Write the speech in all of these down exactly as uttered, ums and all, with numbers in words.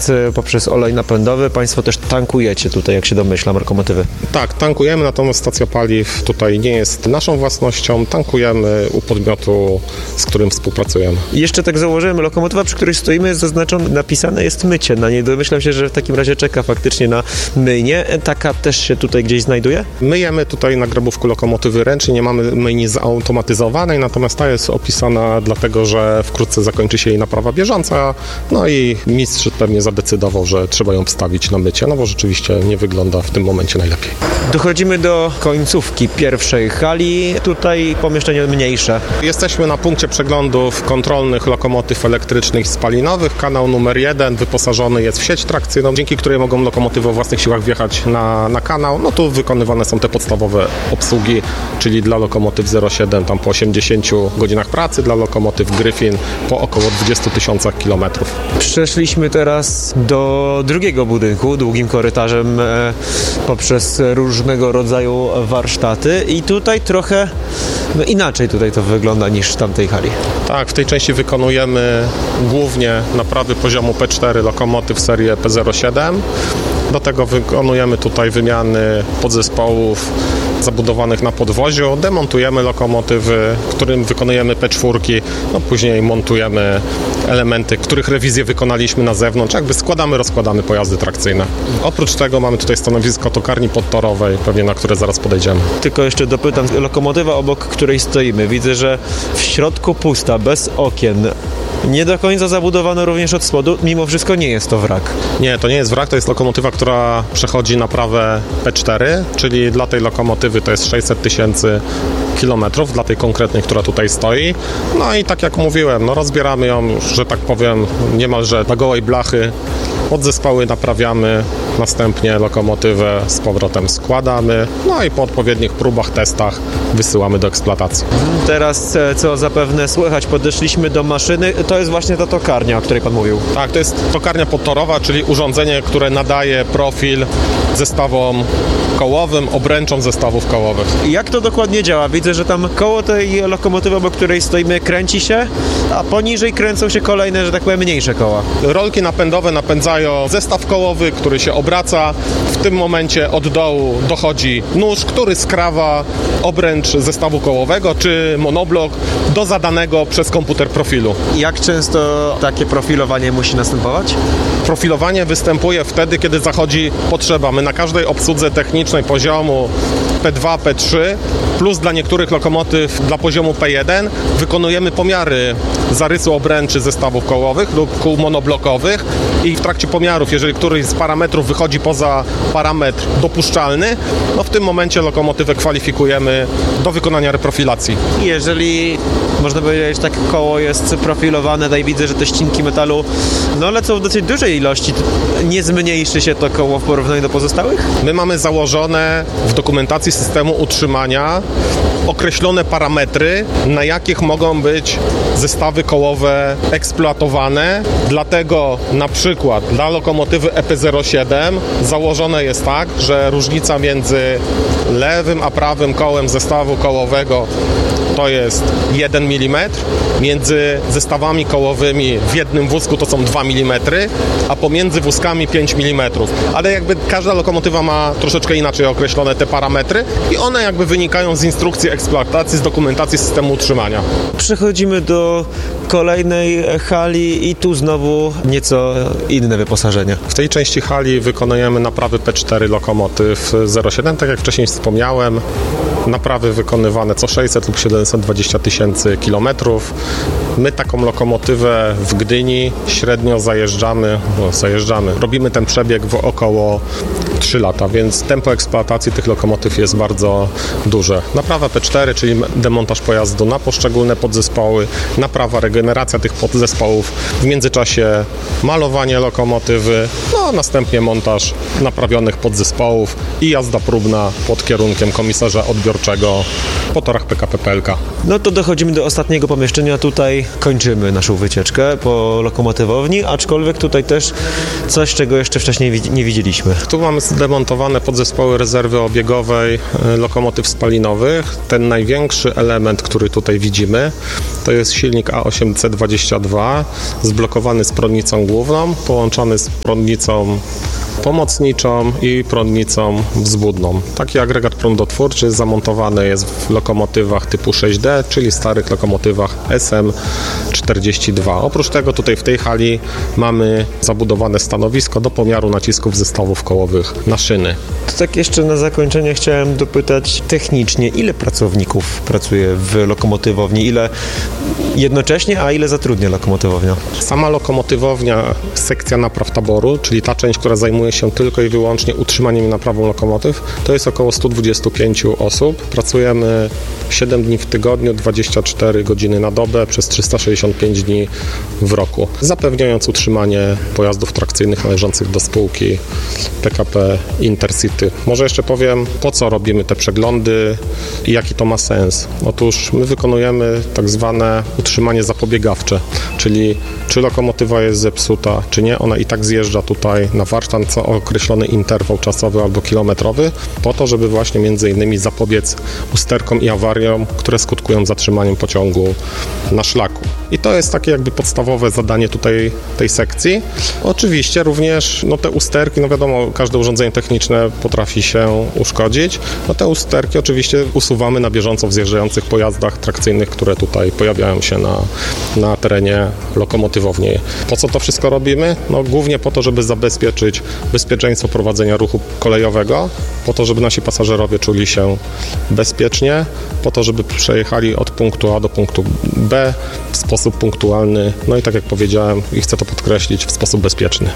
przejazd poprzez olej napędowy. Państwo też tankujecie tutaj, jak się domyślam, lokomotywy. Tak, tankujemy, natomiast stacja paliw tutaj nie jest naszą własnością. Tankujemy u podmiotu, z którym współpracujemy. I jeszcze tak założyłem, lokomotywa, przy której stoimy, jest zaznaczone, napisane jest mycie na niej. Domyślam się, że w takim razie czeka faktycznie na myjnie. Taka też się tutaj gdzieś znajduje? Myjemy tutaj na grabówku lokomotywy ręcznie, nie mamy myjni zautomatyzowanej, natomiast ta jest opisana dlatego, że wkrótce zakończy się jej naprawa bieżąca, no i mistrz pewnie zadecydował, że trzeba ją wstawić na mycie, no bo rzeczywiście nie wygląda w tym momencie najlepiej. Dochodzimy do końcówki pierwszej hali, tutaj pomieszczenie mniejsze. Jesteśmy na punkcie przeglądów kontrolnych lokomotyw elektrycznych i spalinowych. Kanał numer jeden wyposażony jest w sieć trakcyjną, dzięki której mogą lokomotywy o własnych siłach wjechać na, na kanał. No tu wykonywane są te podstawowe obsługi, czyli dla lokomotyw zero siedem tam po osiemdziesięciu godzinach pracy, dla lokomotyw Gryfin po około dwudziestu tysiącach kilometrów. Przeszliśmy teraz do drugiego budynku, długim korytarzem e, poprzez różnego rodzaju warsztaty i tutaj trochę no inaczej tutaj to wygląda niż w tamtej hali. Tak, w tej części wykonujemy głównie naprawy poziomu P cztery lokomotyw serii P zero siedem. Do tego wykonujemy tutaj wymiany podzespołów zabudowanych na podwoziu, demontujemy lokomotywy, którym wykonujemy P cztery, no później montujemy elementy, których rewizję wykonaliśmy na zewnątrz, jakby składamy, rozkładamy pojazdy trakcyjne. Oprócz tego mamy tutaj stanowisko tokarni podtorowej, pewnie na które zaraz podejdziemy. Tylko jeszcze dopytam, lokomotywa obok której stoimy, widzę, że w środku pusta, bez okien. Nie do końca zabudowano również od spodu, mimo wszystko nie jest to wrak. Nie, to nie jest wrak, to jest lokomotywa, która przechodzi naprawę P cztery, czyli dla tej lokomotywy to jest sześćset tysięcy kilometrów, dla tej konkretnej, która tutaj stoi. No i tak jak mówiłem, no rozbieramy ją, że tak powiem, niemalże na gołej blachy. Podzespoły naprawiamy, następnie lokomotywę z powrotem składamy, no i po odpowiednich próbach, testach wysyłamy do eksploatacji. Teraz, co zapewne słychać, podeszliśmy do maszyny, to jest właśnie ta tokarnia, o której Pan mówił. Tak, to jest tokarnia podtorowa, czyli urządzenie, które nadaje profil zestawom kołowym, obręczom zestawów kołowych. I jak to dokładnie działa? Widzę, że tam koło tej lokomotywy, obok której stoimy, kręci się, a poniżej kręcą się kolejne, że tak powiem, mniejsze koła. Rolki napędowe napędzają zestaw kołowy, który się obraca. W tym momencie od dołu dochodzi nóż, który skrawa obręcz zestawu kołowego czy monoblok do zadanego przez komputer profilu. Jak często takie profilowanie musi następować? Profilowanie występuje wtedy, kiedy zachodzi potrzeba. My na każdej obsłudze technicznej poziomu P dwa, P trzy plus dla niektórych lokomotyw dla poziomu P jeden wykonujemy pomiary zarysu obręczy zestawów kołowych lub kół monoblokowych i w trakcie pomiarów, jeżeli któryś z parametrów wychodzi poza parametr dopuszczalny, no w tym momencie lokomotywę kwalifikujemy do wykonania reprofilacji. Jeżeli, można powiedzieć, tak koło jest profilowane, tutaj widzę, że te ścinki metalu no lecą w dosyć dużej ilości. Nie zmniejszy się to koło w porównaniu do pozostałych? My mamy założone w dokumentacji systemu utrzymania określone parametry, na jakich mogą być zestawy kołowe eksploatowane. Dlatego na przykład dla lokomotywy E P zero siedem założone jest tak, że różnica między lewym a prawym kołem zestawu kołowego to jest jeden milimetr, między zestawami kołowymi w jednym wózku to są dwa milimetry, a pomiędzy wózkami pięć milimetrów. Ale jakby każda lokomotywa ma troszeczkę inaczej określone te parametry i one jakby wynikają z instrukcji eksploatacji, z dokumentacji systemu utrzymania. Przechodzimy do kolejnej hali i tu znowu nieco inne wyposażenie. W tej części hali wykonujemy naprawy P cztery lokomotyw zero siedem, tak jak wcześniej wspomniałem. Naprawy wykonywane co sześćset lub siedemset dwadzieścia tysięcy kilometrów. My taką lokomotywę w Gdyni średnio zajeżdżamy, no zajeżdżamy, robimy ten przebieg w około trzy lata, więc tempo eksploatacji tych lokomotyw jest bardzo duże. Naprawa P cztery, czyli demontaż pojazdu na poszczególne podzespoły, naprawa, regeneracja tych podzespołów, w międzyczasie malowanie lokomotywy, no następnie montaż naprawionych podzespołów i jazda próbna pod kierunkiem komisarza odbiorczego po torach P K P P L K. No to dochodzimy do ostatniego pomieszczenia, tutaj kończymy naszą wycieczkę po lokomotywowni, aczkolwiek tutaj też coś, czego jeszcze wcześniej nie widzieliśmy. Tu mamy zdemontowane podzespoły rezerwy obiegowej lokomotyw spalinowych. Ten największy element, który tutaj widzimy, to jest silnik A osiem C dwadzieścia dwa zblokowany z prądnicą główną, połączony z prądnicą pomocniczą i prądnicą wzwódną. Taki agregat prądotwórczy zamontowany jest w lokomotywach typu sześć D, czyli starych lokomotywach S M czterdzieści dwa. Oprócz tego tutaj w tej hali mamy zabudowane stanowisko do pomiaru nacisków zestawów kołowych na szyny. To tak jeszcze na zakończenie chciałem dopytać technicznie, ile pracowników pracuje w lokomotywowni, ile jednocześnie, a ile zatrudnia lokomotywownia? Sama lokomotywownia, sekcja napraw taboru, czyli ta część, która zajmuje się tylko i wyłącznie utrzymaniem i naprawą lokomotyw, to jest około sto dwadzieścia pięć osób. Pracujemy siedem dni w tygodniu, dwadzieścia cztery godziny na dobę, przez trzysta sześćdziesiąt pięć dni w roku, zapewniając utrzymanie pojazdów trakcyjnych należących do spółki P K P Intercity. Może jeszcze powiem, po co robimy te przeglądy i jaki to ma sens. Otóż my wykonujemy tak zwane utrzymanie zapobiegawcze, czyli czy lokomotywa jest zepsuta, czy nie, ona i tak zjeżdża tutaj na warsztat co określony interwał czasowy albo kilometrowy, po to, żeby właśnie między innymi zapobiec usterkom i awariom, które skutkują zatrzymaniem pociągu na szlaku. I to jest takie jakby podstawowe zadanie tutaj tej sekcji. Oczywiście również no te usterki, no wiadomo, każde urządzenie techniczne potrafi się uszkodzić. No te usterki oczywiście usuwamy na bieżąco w zjeżdżających pojazdach trakcyjnych, które tutaj pojawiają się na, na terenie lokomotywowni. Po co to wszystko robimy? No głównie po to, żeby zabezpieczyć bezpieczeństwo prowadzenia ruchu kolejowego, po to, żeby nasi pasażerowie czuli się bezpiecznie, po to, żeby przejechali od punktu A do punktu B w sposób punktualny, no i tak jak powiedziałem i chcę to podkreślić, w sposób bezpieczny.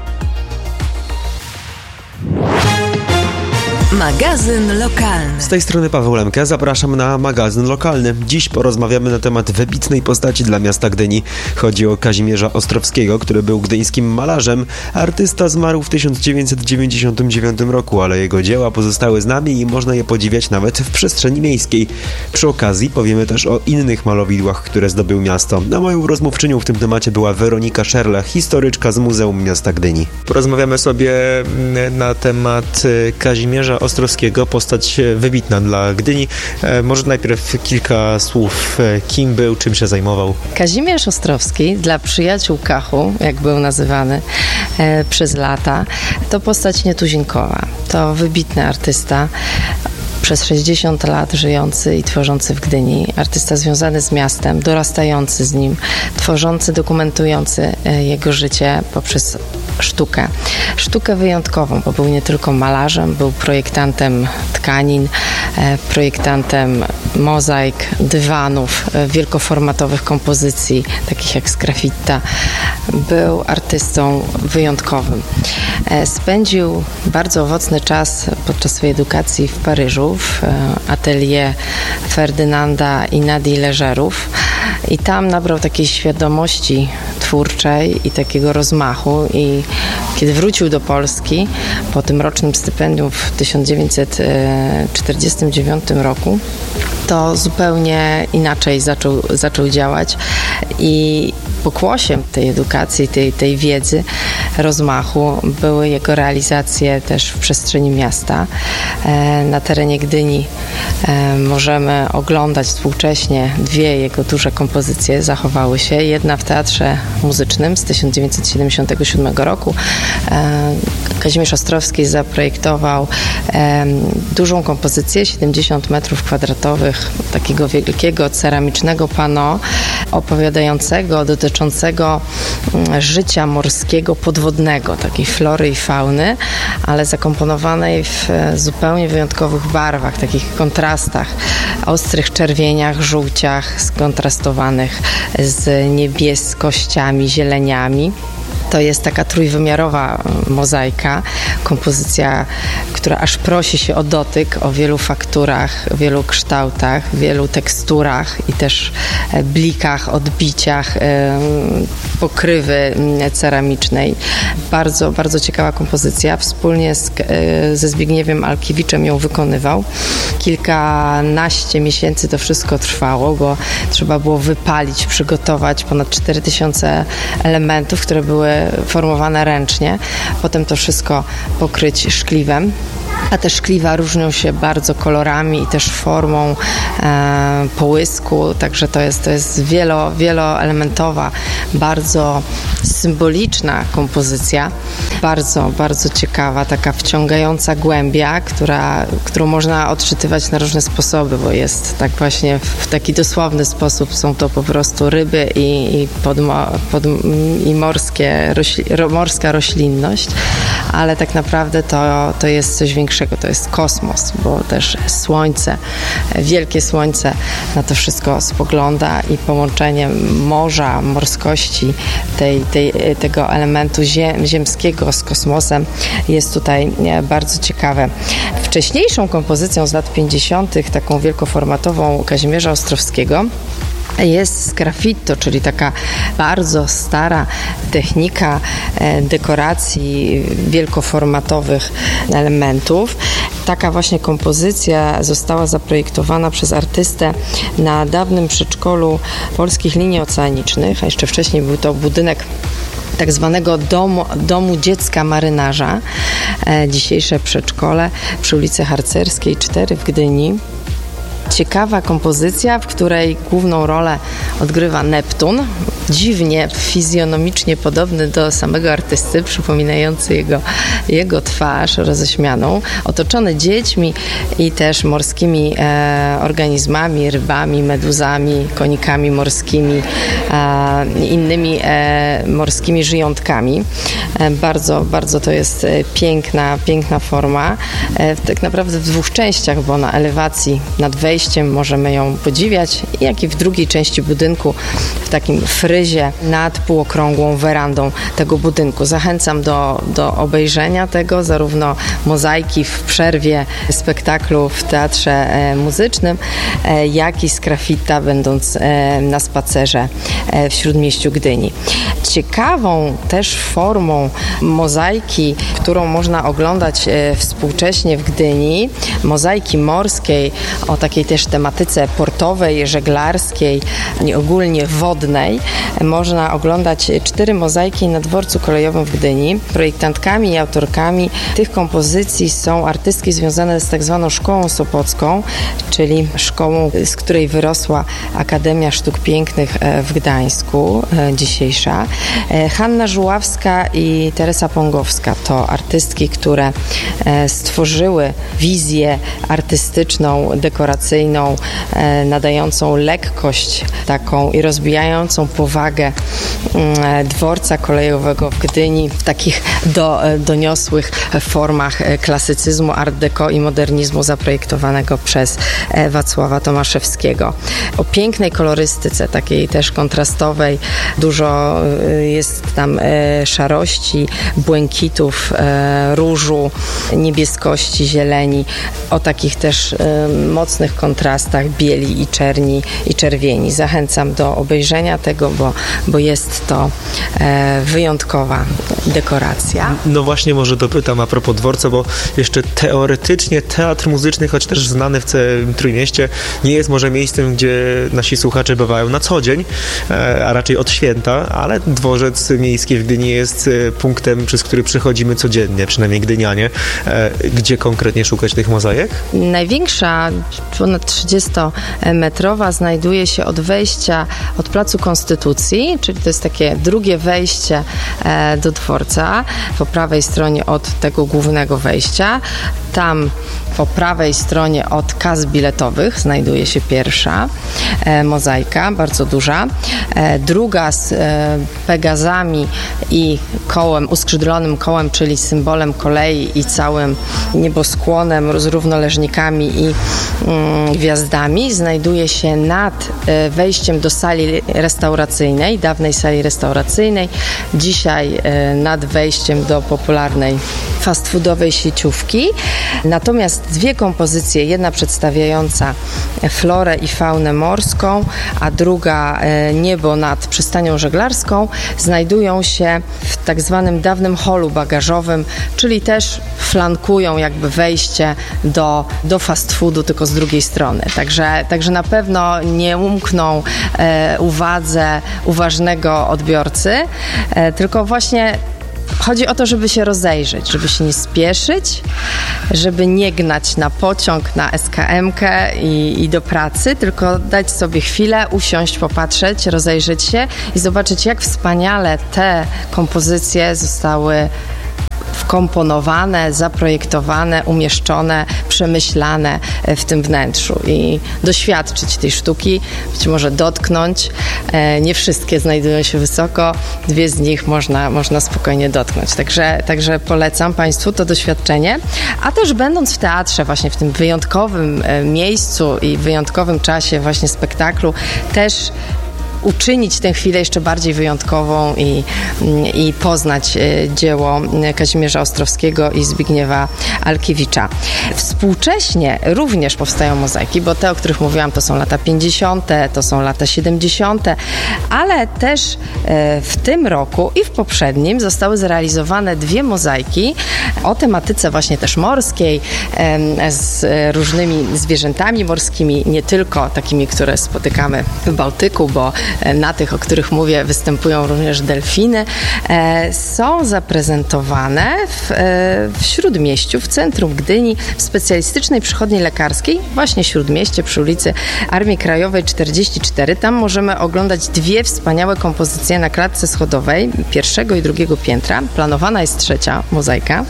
Magazyn lokalny. Z tej strony Paweł Lemke, zapraszam na magazyn lokalny. Dziś porozmawiamy na temat wybitnej postaci dla miasta Gdyni. Chodzi o Kazimierza Ostrowskiego, który był gdyńskim malarzem. Artysta zmarł w tysiąc dziewięćset dziewięćdziesiątym dziewiątym roku, ale jego dzieła pozostały z nami i można je podziwiać nawet w przestrzeni miejskiej. Przy okazji powiemy też o innych malowidłach, które zdobył miasto. A moją rozmówczynią w tym temacie była Weronika Szerle, historyczka z Muzeum Miasta Gdyni. Porozmawiamy sobie na temat Kazimierza Ostrowskiego, postać wybitna dla Gdyni. Może najpierw kilka słów, kim był, czym się zajmował. Kazimierz Ostrowski, dla przyjaciół Kachu, jak był nazywany e, przez lata, to postać nietuzinkowa. To wybitny artysta, przez sześćdziesiąt lat żyjący i tworzący w Gdyni. Artysta związany z miastem, dorastający z nim, tworzący, dokumentujący jego życie poprzez sztukę. Sztukę wyjątkową, bo był nie tylko malarzem, był projektantem tkanin, projektantem mozaik, dywanów, wielkoformatowych kompozycji, takich jak Sgrafitta. Był artystą wyjątkowym. Spędził bardzo owocny czas podczas swojej edukacji w Paryżu, w atelier Ferdynanda i Nadii Legerów i tam nabrał takiej świadomości twórczej i takiego rozmachu i kiedy wrócił do Polski po tym rocznym stypendium w tysiąc dziewięćset czterdziestym dziewiątym roku, to zupełnie inaczej zaczął, zaczął działać i pokłosiem tej edukacji, tej, tej wiedzy, rozmachu były jego realizacje też w przestrzeni miasta. Na terenie Gdyni możemy oglądać współcześnie dwie jego duże kompozycje, zachowały się. Jedna w Teatrze Muzycznym z tysiąc dziewięćset siedemdziesiątego siódmego roku. Kazimierz Ostrowski zaprojektował dużą kompozycję, siedemdziesiąt metrów kwadratowych, takiego wielkiego ceramicznego pano opowiadającego, dotyczącego życia morskiego, podwodnego, takiej flory i fauny, ale zakomponowanej w zupełnie wyjątkowych barwach, takich kontrastach, ostrych czerwieniach, żółciach, skontrastowanych z niebieskościami, zieleniami. To jest taka trójwymiarowa mozaika, kompozycja, która aż prosi się o dotyk, o wielu fakturach, wielu kształtach, wielu teksturach i też blikach, odbiciach pokrywy ceramicznej. Bardzo, bardzo ciekawa kompozycja. Wspólnie z, ze Zbigniewem Alkiewiczem ją wykonywał. Kilkanaście miesięcy to wszystko trwało, bo trzeba było wypalić, przygotować ponad cztery tysiące elementów, które były formowane ręcznie, potem to wszystko pokryć szkliwem. A te szkliwa różnią się bardzo kolorami i też formą e, połysku, także to jest, to jest wielo, wieloelementowa, bardzo symboliczna kompozycja, bardzo, bardzo ciekawa, taka wciągająca głębia, która, którą można odczytywać na różne sposoby, bo jest tak właśnie w taki dosłowny sposób, są to po prostu ryby i, i, podmo, pod, i morskie, rośli, ro, morska roślinność, ale tak naprawdę to, to jest coś większego, to jest kosmos, bo też słońce, wielkie słońce na to wszystko spogląda i połączenie morza, morskości, tej, tej, tego elementu ziem, ziemskiego z kosmosem jest tutaj bardzo ciekawe. Wcześniejszą kompozycją z lat pięćdziesiątych, taką wielkoformatową Kazimierza Ostrowskiego, jest sgraffito, czyli taka bardzo stara technika dekoracji wielkoformatowych elementów. Taka właśnie kompozycja została zaprojektowana przez artystę na dawnym przedszkolu Polskich Linii Oceanicznych, a jeszcze wcześniej był to budynek tak zwanego domu, domu dziecka marynarza, e, dzisiejsze przedszkole przy ulicy Harcerskiej cztery w Gdyni. Ciekawa kompozycja, w której główną rolę odgrywa Neptun, dziwnie fizjonomicznie podobny do samego artysty, przypominający jego, jego twarz roześmianą, otoczony dziećmi i też morskimi e, organizmami, rybami, meduzami, konikami morskimi, e, innymi e, morskimi żyjątkami. E, bardzo, bardzo to jest piękna, piękna forma. E, tak naprawdę w dwóch częściach, bo na elewacji nad wejściem możemy ją podziwiać, jak i w drugiej części budynku w takim fryzie nad półokrągłą werandą tego budynku. Zachęcam do, do obejrzenia tego, zarówno mozaiki w przerwie spektaklu w teatrze e, muzycznym, e, jak i sgraffita będąc e, na spacerze e, w Śródmieściu Gdyni. Ciekawą też formą mozaiki, którą można oglądać e, współcześnie w Gdyni, mozaiki morskiej o takiej też tematyce portowej, żeglarskiej i ogólnie wodnej, można oglądać cztery mozaiki na dworcu kolejowym w Gdyni. Projektantkami i autorkami tych kompozycji są artystki związane z tak zwaną Szkołą Sopocką, czyli szkołą, z której wyrosła Akademia Sztuk Pięknych w Gdańsku, dzisiejsza. Hanna Żuławska i Teresa Pongowska to artystki, które stworzyły wizję artystyczną, dekoracyjną, nadającą lekkość taką i rozbijającą powagę dworca kolejowego w Gdyni w takich do, doniosłych formach klasycyzmu, art deco i modernizmu zaprojektowanego przez Wacława Tomaszewskiego. O pięknej kolorystyce, takiej też kontrastowej, dużo jest tam szarości, błękitów, różu, niebieskości, zieleni, o takich też mocnych kontrastach bieli i czerni i czerwieni. Zachęcam do obejrzenia tego, bo, bo jest to e, wyjątkowa dekoracja. No właśnie, może dopytam a propos dworca, bo jeszcze teoretycznie teatr muzyczny, choć też znany w całym Trójmieście, nie jest może miejscem, gdzie nasi słuchacze bywają na co dzień, e, a raczej od święta, ale dworzec miejski w Gdyni jest punktem, przez który przychodzimy codziennie, przynajmniej gdynianie. E, gdzie konkretnie szukać tych mozaik? Największa, ponad trzydziestometrowa, znajduje się od wejścia od Placu Konstytucji, czyli to jest takie drugie wejście e, do dworca, po prawej stronie od tego głównego wejścia. Tam po prawej stronie od kas biletowych znajduje się pierwsza e, mozaika, bardzo duża. E, druga z e, Pegazami i kołem, uskrzydlonym kołem, czyli symbolem kolei i całym nieboskłonem z równoleżnikami i mm, gwiazdami, znajduje się nad e, wejściem do sali restauracyjnej, dawnej sali restauracyjnej, dzisiaj e, nad wejściem do popularnej fast foodowej sieciówki. Natomiast dwie kompozycje, jedna przedstawiająca florę i faunę morską, a druga e, niebo nad przystanią żeglarską, znajdują się w tak zwanym dawnym holu bagażowym, czyli też flankują jakby wejście do, do fast foodu, tylko z drugiej strony. Także, także na pewno nie umkną e, uwadze uważnego odbiorcy, tylko właśnie chodzi o to, żeby się rozejrzeć, żeby się nie spieszyć, żeby nie gnać na pociąg, na es ka emkę i, i do pracy, tylko dać sobie chwilę, usiąść, popatrzeć, rozejrzeć się i zobaczyć, jak wspaniale te kompozycje zostały wkomponowane, zaprojektowane, umieszczone, przemyślane w tym wnętrzu i doświadczyć tej sztuki, być może dotknąć. Nie wszystkie znajdują się wysoko, dwie z nich można, można spokojnie dotknąć. Także, także polecam Państwu to doświadczenie, a też będąc w teatrze, właśnie w tym wyjątkowym miejscu i wyjątkowym czasie właśnie spektaklu, też uczynić tę chwilę jeszcze bardziej wyjątkową i, i poznać dzieło Kazimierza Ostrowskiego i Zbigniewa Alkiewicza. Współcześnie również powstają mozaiki, bo te, o których mówiłam, to są lata pięćdziesiąte, to są lata siedemdziesiąte, ale też w tym roku i w poprzednim zostały zrealizowane dwie mozaiki o tematyce właśnie też morskiej, z różnymi zwierzętami morskimi, nie tylko takimi, które spotykamy w Bałtyku, bo na tych, o których mówię, występują również delfiny, są zaprezentowane w, w Śródmieściu, w centrum Gdyni, w specjalistycznej przychodni lekarskiej, właśnie w Śródmieście, przy ulicy Armii Krajowej czterdzieści cztery. Tam możemy oglądać dwie wspaniałe kompozycje na klatce schodowej pierwszego i drugiego piętra. Planowana jest trzecia mozaika.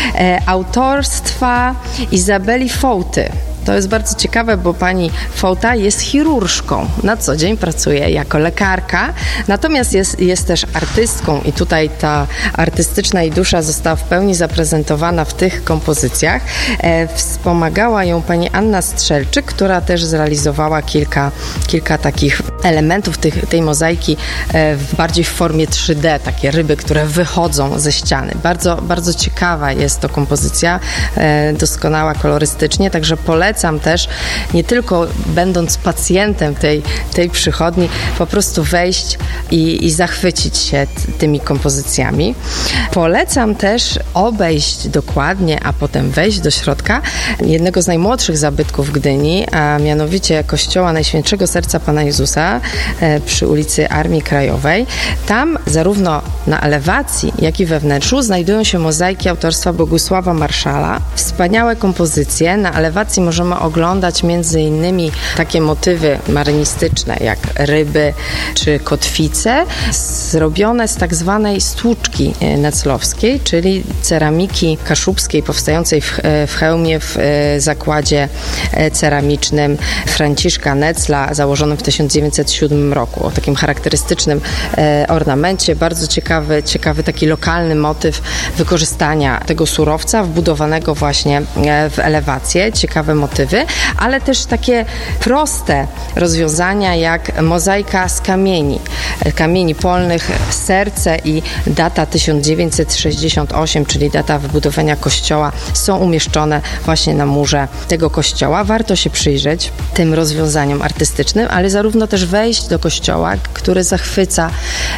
Autorstwa Izabeli Fołty. To jest bardzo ciekawe, bo pani Fołta jest chirurżką. Na co dzień pracuje jako lekarka, natomiast jest, jest też artystką i tutaj ta artystyczna jej dusza została w pełni zaprezentowana w tych kompozycjach. E, wspomagała ją pani Anna Strzelczyk, która też zrealizowała kilka, kilka takich elementów tych, tej mozaiki e, w bardziej w formie trzy D, takie ryby, które wychodzą ze ściany. Bardzo, bardzo ciekawa jest to kompozycja, e, doskonała kolorystycznie, także polecam też, nie tylko będąc pacjentem tej, tej przychodni, po prostu wejść i, i zachwycić się t- tymi kompozycjami. Polecam też obejść dokładnie, a potem wejść do środka jednego z najmłodszych zabytków Gdyni, a mianowicie kościoła Najświętszego Serca Pana Jezusa e, przy ulicy Armii Krajowej. Tam zarówno na elewacji, jak i we wnętrzu znajdują się mozaiki autorstwa Bogusława Marszala. Wspaniałe kompozycje. Na elewacji możemy oglądać między innymi takie motywy marynistyczne jak ryby czy kotwice, zrobione z tak zwanej stłuczki neclowskiej, czyli ceramiki kaszubskiej powstającej w, w Chełmie w zakładzie ceramicznym Franciszka Necla założonym w tysiąc dziewięćset siódmym roku. O takim charakterystycznym ornamencie, bardzo ciekawy, ciekawy taki lokalny motyw wykorzystania tego surowca wbudowanego właśnie w elewację. Ciekawe motywy, ale też takie proste rozwiązania jak mozaika z kamieni, kamieni polnych, serce i data tysiąc dziewięćset sześćdziesiąt osiem, czyli data wybudowania kościoła, są umieszczone właśnie na murze tego kościoła. Warto się przyjrzeć tym rozwiązaniom artystycznym, ale zarówno też wejść do kościoła, który zachwyca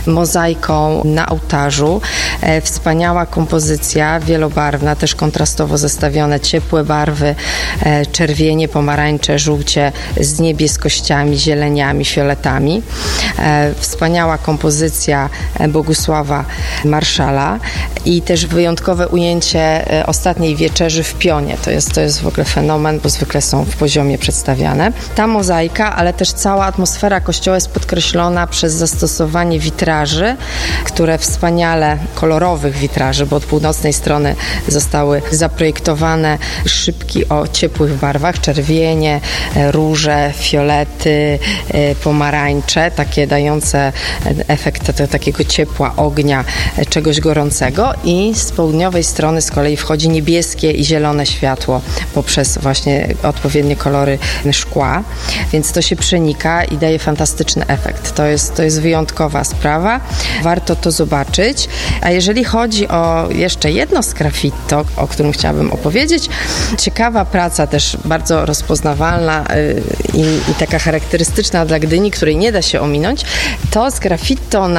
mozaiką na ołtarzu. E, wspaniała kompozycja, wielobarwna, też kontrastowo zestawione, ciepłe barwy, e, czerwienie, pomarańcze, żółcie z niebieskościami, zieleniami, fioletami. E, wspaniała kompozycja Bogusława Marszala i też wyjątkowe ujęcie e, ostatniej wieczerzy w pionie. To jest, to jest w ogóle fenomen, bo zwykle są w poziomie przedstawiane. Ta mozaika, ale też cała atmosfera kościoła jest podkreślona przez zastosowanie witraży, które wspaniale, kolorowych witraży, bo od północnej strony zostały zaprojektowane szybki o ciepłych barwach, czerwienie, róże, fiolety, pomarańcze, takie dające efekt takiego ciepła, ognia, czegoś gorącego, i z południowej strony z kolei wchodzi niebieskie i zielone światło poprzez właśnie odpowiednie kolory szkła, więc to się przenika i daje fantastyczny efekt. To jest, to jest wyjątkowa sprawa. Warto to zobaczyć. A jeżeli chodzi o jeszcze jedno sgraffito, o którym chciałabym opowiedzieć, ciekawa praca, też bardzo rozpoznawalna i, i taka charakterystyczna dla Gdyni, której nie da się ominąć, to sgraffito na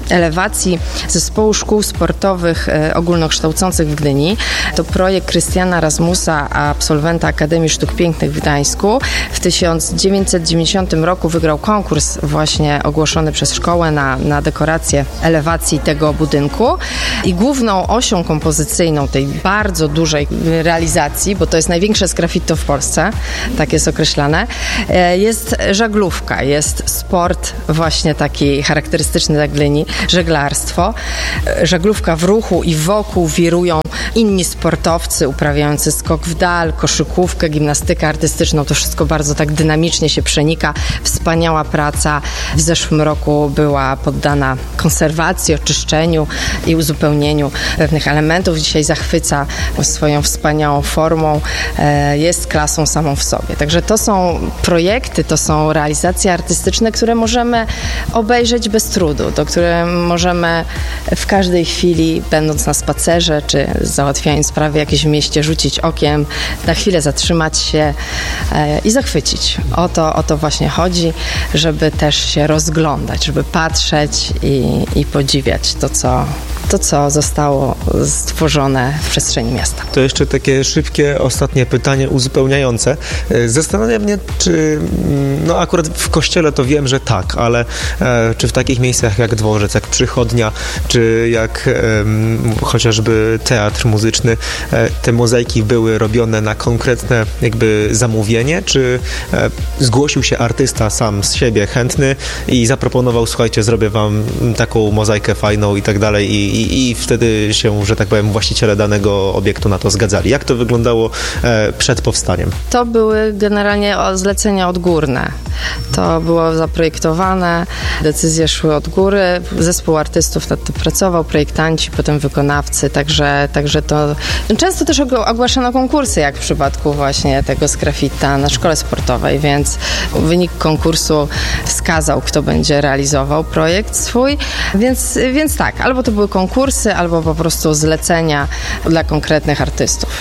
elewacji Zespołu Szkół Sportowych Ogólnokształcących w Gdyni. To projekt Krystiana Rasmusa, absolwenta Akademii Sztuk Pięknych w Gdańsku. W tysiąc dziewięćset dziewięćdziesiątym roku wygrał konkurs właśnie ogłoszony przez szkołę na, na dekorację elewacji tego budynku i główną osią kompozycyjną tej bardzo dużej realizacji, bo to jest największe sgraffito w Polsce, tak jest określane, jest żaglówka, jest sport właśnie taki charakterystyczny dla Gdyni, żeglarstwo. Żaglówka w ruchu i wokół wirują inni sportowcy uprawiający skok w dal, koszykówkę, gimnastykę artystyczną. To wszystko bardzo tak dynamicznie się przenika. Wspaniała praca. W zeszłym roku była poddana konserwacji, oczyszczeniu i uzupełnieniu pewnych elementów. Dzisiaj zachwyca swoją wspaniałą formą. Jest klasą samą w sobie. Także to są projekty, to są realizacje artystyczne, które możemy obejrzeć bez trudu, do które możemy w każdej chwili, będąc na spacerze, czy załatwiając sprawy jakieś w mieście, rzucić okiem, na chwilę zatrzymać się e, i zachwycić. O to, o to właśnie chodzi, żeby też się rozglądać, żeby patrzeć i, i podziwiać to co, to, co zostało stworzone w przestrzeni miasta. To jeszcze takie szybkie, ostatnie pytanie uzupełniające. Zastanawia mnie, czy, no akurat w kościele to wiem, że tak, ale e, czy w takich miejscach jak dworzec, jak przychodnia, czy jak e, chociażby teatr muzyczny, e, te mozaiki były robione na konkretne jakby zamówienie, czy e, zgłosił się artysta sam z siebie chętny i zaproponował, słuchajcie, zrobię wam taką mozaikę fajną i tak dalej i, i, i wtedy się, że tak powiem, właściciele danego obiektu na to zgadzali. Jak to wyglądało e, przed powstaniem? To były generalnie zlecenia odgórne. To było zaprojektowane, decyzje szły od góry, zespół artystów nad tym pracował, projektanci, potem wykonawcy, także, także to... Często też ogłaszano konkursy, jak w przypadku właśnie tego sgraffita na szkole sportowej, więc wynik konkursu wskazał, kto będzie realizował projekt swój, więc, więc tak, albo to były konkursy, albo po prostu zlecenia dla konkretnych artystów.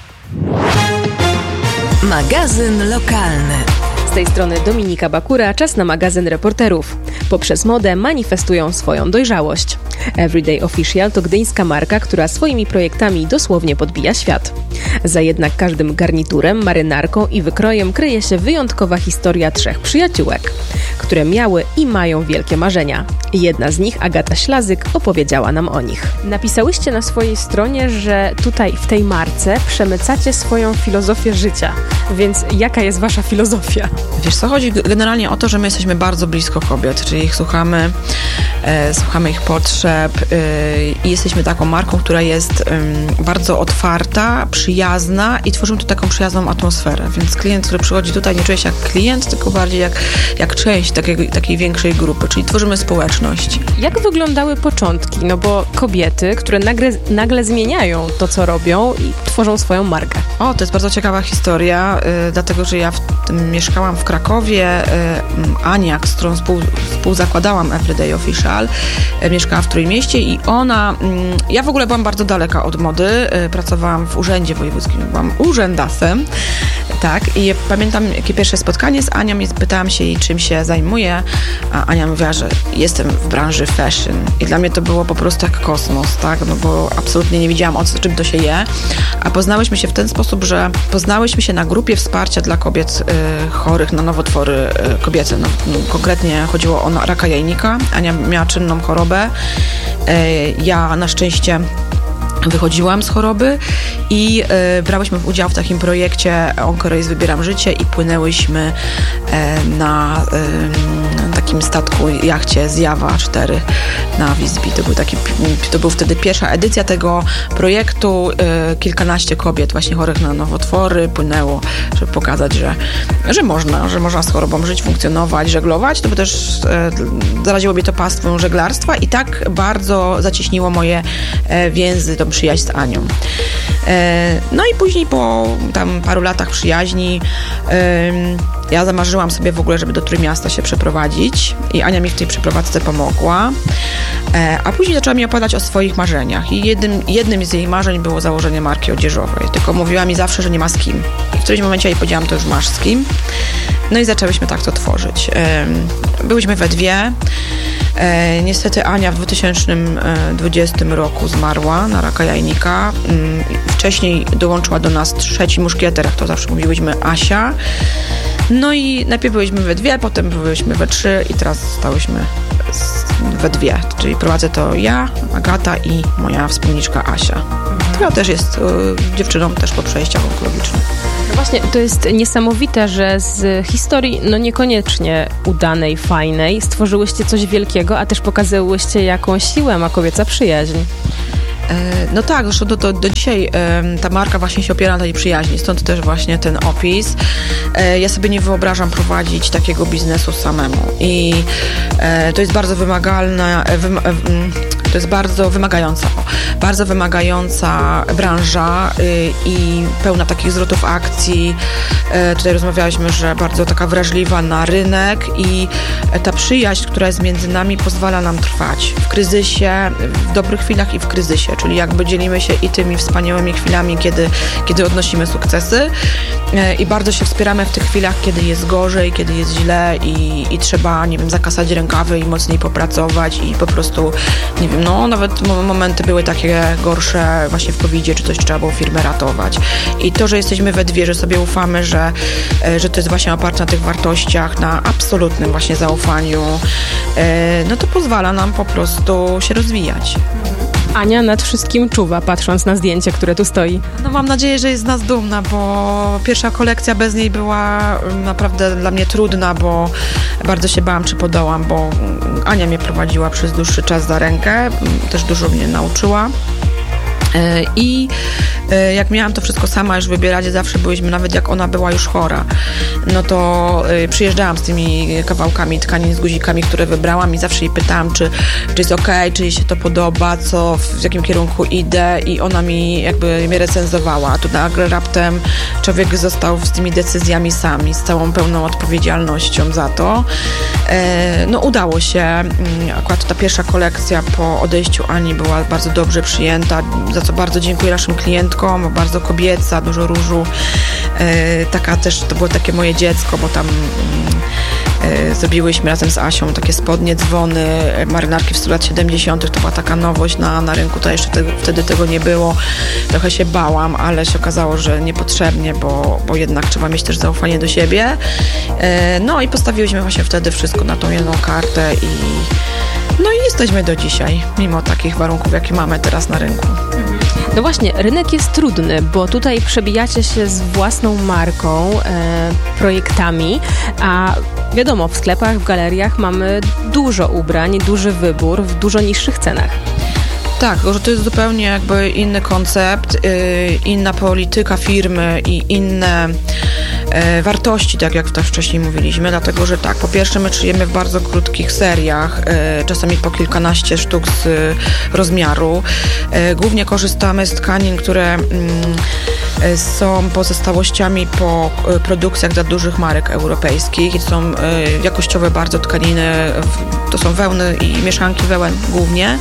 Magazyn lokalny. Z tej strony Dominika Bakura, czas na magazyn reporterów. Poprzez modę manifestują swoją dojrzałość. Everyday Official to gdyńska marka, która swoimi projektami dosłownie podbija świat. Za jednak każdym garniturem, marynarką i wykrojem kryje się wyjątkowa historia trzech przyjaciółek, które miały i mają wielkie marzenia. Jedna z nich, Agata Ślazyk, opowiedziała nam o nich. Napisałyście na swojej stronie, że tutaj w tej marce przemycacie swoją filozofię życia. Więc jaka jest wasza filozofia? Wiesz co, chodzi generalnie o to, że my jesteśmy bardzo blisko kobiet, czyli ich słuchamy, e, słuchamy ich potrzeb e, i jesteśmy taką marką, która jest e, bardzo otwarta, przyjazna i tworzymy tu taką przyjazną atmosferę, więc klient, który przychodzi tutaj, nie czuje się jak klient, tylko bardziej jak, jak część takiej, takiej większej grupy, czyli tworzymy społeczność. Jak wyglądały początki? No bo kobiety, które nagle, nagle zmieniają to, co robią i tworzą swoją markę. O, to jest bardzo ciekawa historia, y, dlatego, że ja w, y, mieszkałam w Krakowie, y, Ania, z którą współ, współzakładałam Everyday Official, y, mieszkała w Trójmieście i ona, y, ja w ogóle byłam bardzo daleka od mody, y, pracowałam w urzędzie wojewódzkim, byłam urzędasem, tak, i pamiętam, jakie pierwsze spotkanie z Anią, i pytałam się jej, czym się zajmuje, a Ania mówiła, że jestem w branży fashion i dla mnie to było po prostu jak kosmos, tak, no bo absolutnie nie wiedziałam, o co, czym to się je, a poznałyśmy się w ten sposób, że poznałyśmy się na grupie wsparcia dla kobiet y, chorych na nowotwory y, kobiece. No, no, konkretnie chodziło o raka jajnika. Ania miała czynną chorobę. Y, ja na szczęście wychodziłam z choroby i y, brałyśmy udział w takim projekcie OncoRace Wybieram Życie i płynęłyśmy y, na y, takim statku, jachcie Zjawa cztery na Wisbi. To był, taki, to był wtedy pierwsza edycja tego projektu. Y, kilkanaście kobiet właśnie chorych na nowotwory płynęło, żeby pokazać, że, że można, że można z chorobą żyć, funkcjonować, żeglować. To by też y, zaraziło mnie to pastwą żeglarstwa i tak bardzo zacieśniło moje y, więzy, to przyjaźń z Anią. No i później po tam paru latach przyjaźni Ja zamarzyłam sobie w ogóle, żeby do Trójmiasta się przeprowadzić i Ania mi w tej przeprowadzce pomogła. A później zaczęła mi opowiadać o swoich marzeniach i jednym, jednym z jej marzeń było założenie marki odzieżowej, tylko mówiła mi zawsze, że nie ma z kim. I w którymś momencie jej powiedziałam, to już masz z kim. No i zaczęłyśmy tak to tworzyć. Byłyśmy we dwie. Niestety Ania w dwa tysiące dwudziestym roku zmarła na raka jajnika. Wcześniej dołączyła do nas trzeci muszkieter, jak to zawsze mówiłyśmy, Asia. No i najpierw byliśmy we dwie, potem byliśmy we trzy i teraz stałyśmy we dwie. Czyli prowadzę to ja, Agata i moja wspólniczka Asia, która też jest y, dziewczyną też po przejściach onkologicznych. No właśnie, to jest niesamowite, że z historii, no niekoniecznie udanej, fajnej, stworzyłyście coś wielkiego, a też pokazałyście, jaką siłę ma kobieca przyjaźń. No tak, zresztą do, do, do dzisiaj ta marka właśnie się opiera na tej przyjaźni, stąd też właśnie ten opis. Ja sobie nie wyobrażam prowadzić takiego biznesu samemu i to jest bardzo wymagalne, to jest bardzo wymagająca, bardzo wymagająca branża i pełna takich zwrotów akcji. Tutaj rozmawialiśmy, że bardzo taka wrażliwa na rynek i ta przyjaźń, która jest między nami, pozwala nam trwać w kryzysie, w dobrych chwilach i w kryzysie, czyli jakby dzielimy się i tymi wspaniałymi chwilami, kiedy, kiedy odnosimy sukcesy i bardzo się wspieramy w tych chwilach, kiedy jest gorzej, kiedy jest źle i, i trzeba, nie wiem, zakasać rękawy i mocniej popracować i po prostu, nie wiem, no nawet momenty były takie gorsze właśnie w kowidzie, czy coś trzeba było firmę ratować. I to, że jesteśmy we dwie, że sobie ufamy, że, że to jest właśnie oparte na tych wartościach, na absolutnym właśnie zaufaniu, no to pozwala nam po prostu się rozwijać. Ania nad wszystkim czuwa, patrząc na zdjęcie, które tu stoi. No mam nadzieję, że jest z nas dumna, bo pierwsza kolekcja bez niej była naprawdę dla mnie trudna, bo bardzo się bałam, czy podołam, bo Ania mnie prowadziła przez dłuższy czas za rękę, też dużo mnie nauczyła. I jak miałam to wszystko sama już wybierać, zawsze byliśmy, nawet jak ona była już chora, no to przyjeżdżałam z tymi kawałkami tkanin, z guzikami, które wybrałam i zawsze jej pytałam, czy, czy jest okej, okay, czy jej się to podoba, co, w jakim kierunku idę i ona mi jakby mnie recenzowała. A tu nagle raptem człowiek został z tymi decyzjami sami, z całą pełną odpowiedzialnością za to. No udało się. Akurat ta pierwsza kolekcja po odejściu Ani była bardzo dobrze przyjęta, za co bardzo dziękuję naszym klientkom, bardzo kobieca, dużo różu. E, taka też, to było takie moje dziecko, bo tam e, zrobiłyśmy razem z Asią takie spodnie, dzwony, marynarki w stylu lat siedemdziesiątych. To była taka nowość na, na rynku, to jeszcze te, wtedy tego nie było. Trochę się bałam, ale się okazało, że niepotrzebnie, bo, bo jednak trzeba mieć też zaufanie do siebie. E, no i postawiłyśmy właśnie wtedy wszystko na tą jedną kartę i no i jesteśmy do dzisiaj, mimo takich warunków, jakie mamy teraz na rynku. No właśnie, rynek jest trudny, bo tutaj przebijacie się z własną marką, e, projektami, a wiadomo, w sklepach, w galeriach mamy dużo ubrań, duży wybór w dużo niższych cenach. Tak, tylko że to jest zupełnie jakby inny koncept, yy, inna polityka firmy i inne yy, wartości, tak jak to wcześniej mówiliśmy, dlatego że tak, po pierwsze my szyjemy w bardzo krótkich seriach, yy, czasami po kilkanaście sztuk z yy, rozmiaru. Yy, głównie korzystamy z tkanin, które yy, są pozostałościami po yy, produkcjach dla dużych marek europejskich i są yy, jakościowe bardzo tkaniny, to są wełny i mieszanki wełen głównie.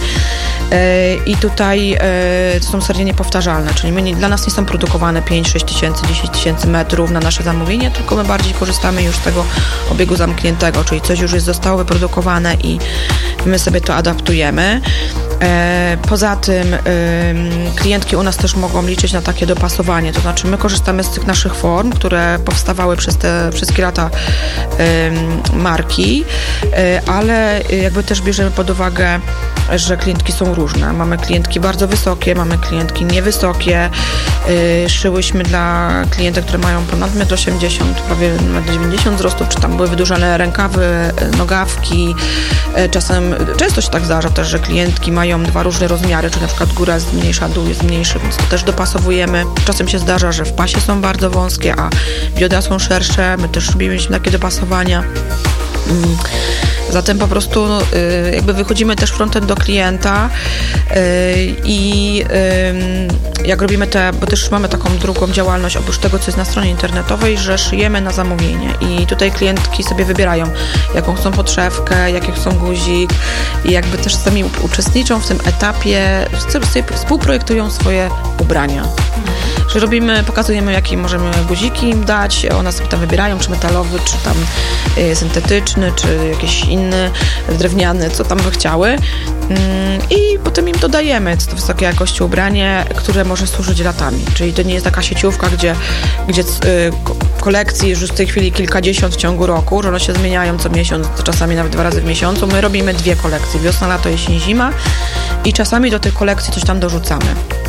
I tutaj to są serie niepowtarzalne, czyli my nie, dla nas nie są produkowane pięć sześć tysięcy, dziesięć tysięcy metrów na nasze zamówienie, tylko my bardziej korzystamy już z tego obiegu zamkniętego, czyli coś już jest zostało wyprodukowane i my sobie to adaptujemy. Poza tym klientki u nas też mogą liczyć na takie dopasowanie, to znaczy my korzystamy z tych naszych form, które powstawały przez te wszystkie lata marki, ale jakby też bierzemy pod uwagę, że klientki są różne. Mamy klientki bardzo wysokie, mamy klientki niewysokie. Szyłyśmy dla klientek, które mają ponad metr osiemdziesiąt, prawie metr dziewięćdziesiąt wzrostu, czy tam były wydłużone rękawy, nogawki. Czasem, często się tak zdarza też, że klientki mają dwa różne rozmiary, czy na przykład góra jest mniejsza, dół jest mniejszy, więc to też dopasowujemy. Czasem się zdarza, że w pasie są bardzo wąskie, a biodra są szersze. My też robiliśmy takie dopasowania. Zatem po prostu y, jakby wychodzimy też frontem do klienta y, i y, jak robimy te, bo też mamy taką drugą działalność oprócz tego, co jest na stronie internetowej, że szyjemy na zamówienie i tutaj klientki sobie wybierają, jaką chcą podszewkę, jaki chcą guzik i jakby też sami uczestniczą w tym etapie, sobie współprojektują swoje ubrania. Że robimy, pokazujemy, jakie możemy guziki im dać, one sobie tam wybierają, czy metalowy, czy tam y, syntetyczny, czy jakiś inny, drewniany, co tam by chciały. Ym, I potem im dodajemy to wysokiej jakości ubranie, które może służyć latami. Czyli to nie jest taka sieciówka, gdzie, gdzie y, kolekcji już w tej chwili kilkadziesiąt w ciągu roku, że one się zmieniają co miesiąc, czasami nawet dwa razy w miesiącu. My robimy dwie kolekcje, wiosna, lato, jesień, zima i czasami do tych kolekcji coś tam dorzucamy.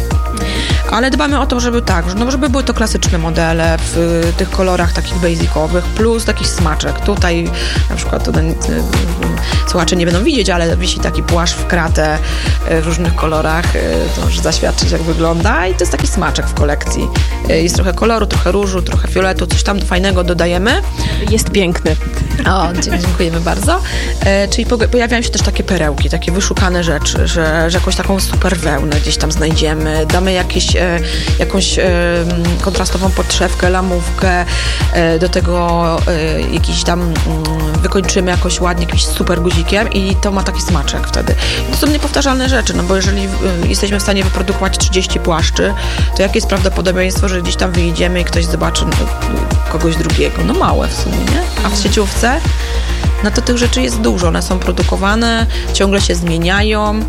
Ale dbamy o to, żeby tak, no żeby były to klasyczne modele w tych kolorach takich basicowych, plus taki smaczek. Tutaj na przykład to, słuchacze nie będą widzieć, ale wisi taki płaszcz w kratę w różnych kolorach, to może zaświadczyć, jak wygląda i to jest taki smaczek w kolekcji. Jest trochę koloru, trochę różu, trochę fioletu, coś tam fajnego dodajemy. Jest piękny. O, dziękujemy bardzo. E, czyli pojawiają się też takie perełki, takie wyszukane rzeczy, że, że jakąś taką super wełnę gdzieś tam znajdziemy, damy jakieś, e, jakąś e, kontrastową podszewkę, lamówkę, e, do tego e, jakiś tam mm, wykończymy jakoś ładnie jakimś super guzikiem i to ma taki smaczek wtedy. To są niepowtarzalne rzeczy, no bo jeżeli e, jesteśmy w stanie wyprodukować trzydzieści płaszczy, to jakie jest prawdopodobieństwo, że gdzieś tam wyjedziemy i ktoś zobaczy no, kogoś drugiego? No małe w sumie, nie? A w sieciówce no to tych rzeczy jest dużo, one są produkowane, ciągle się zmieniają,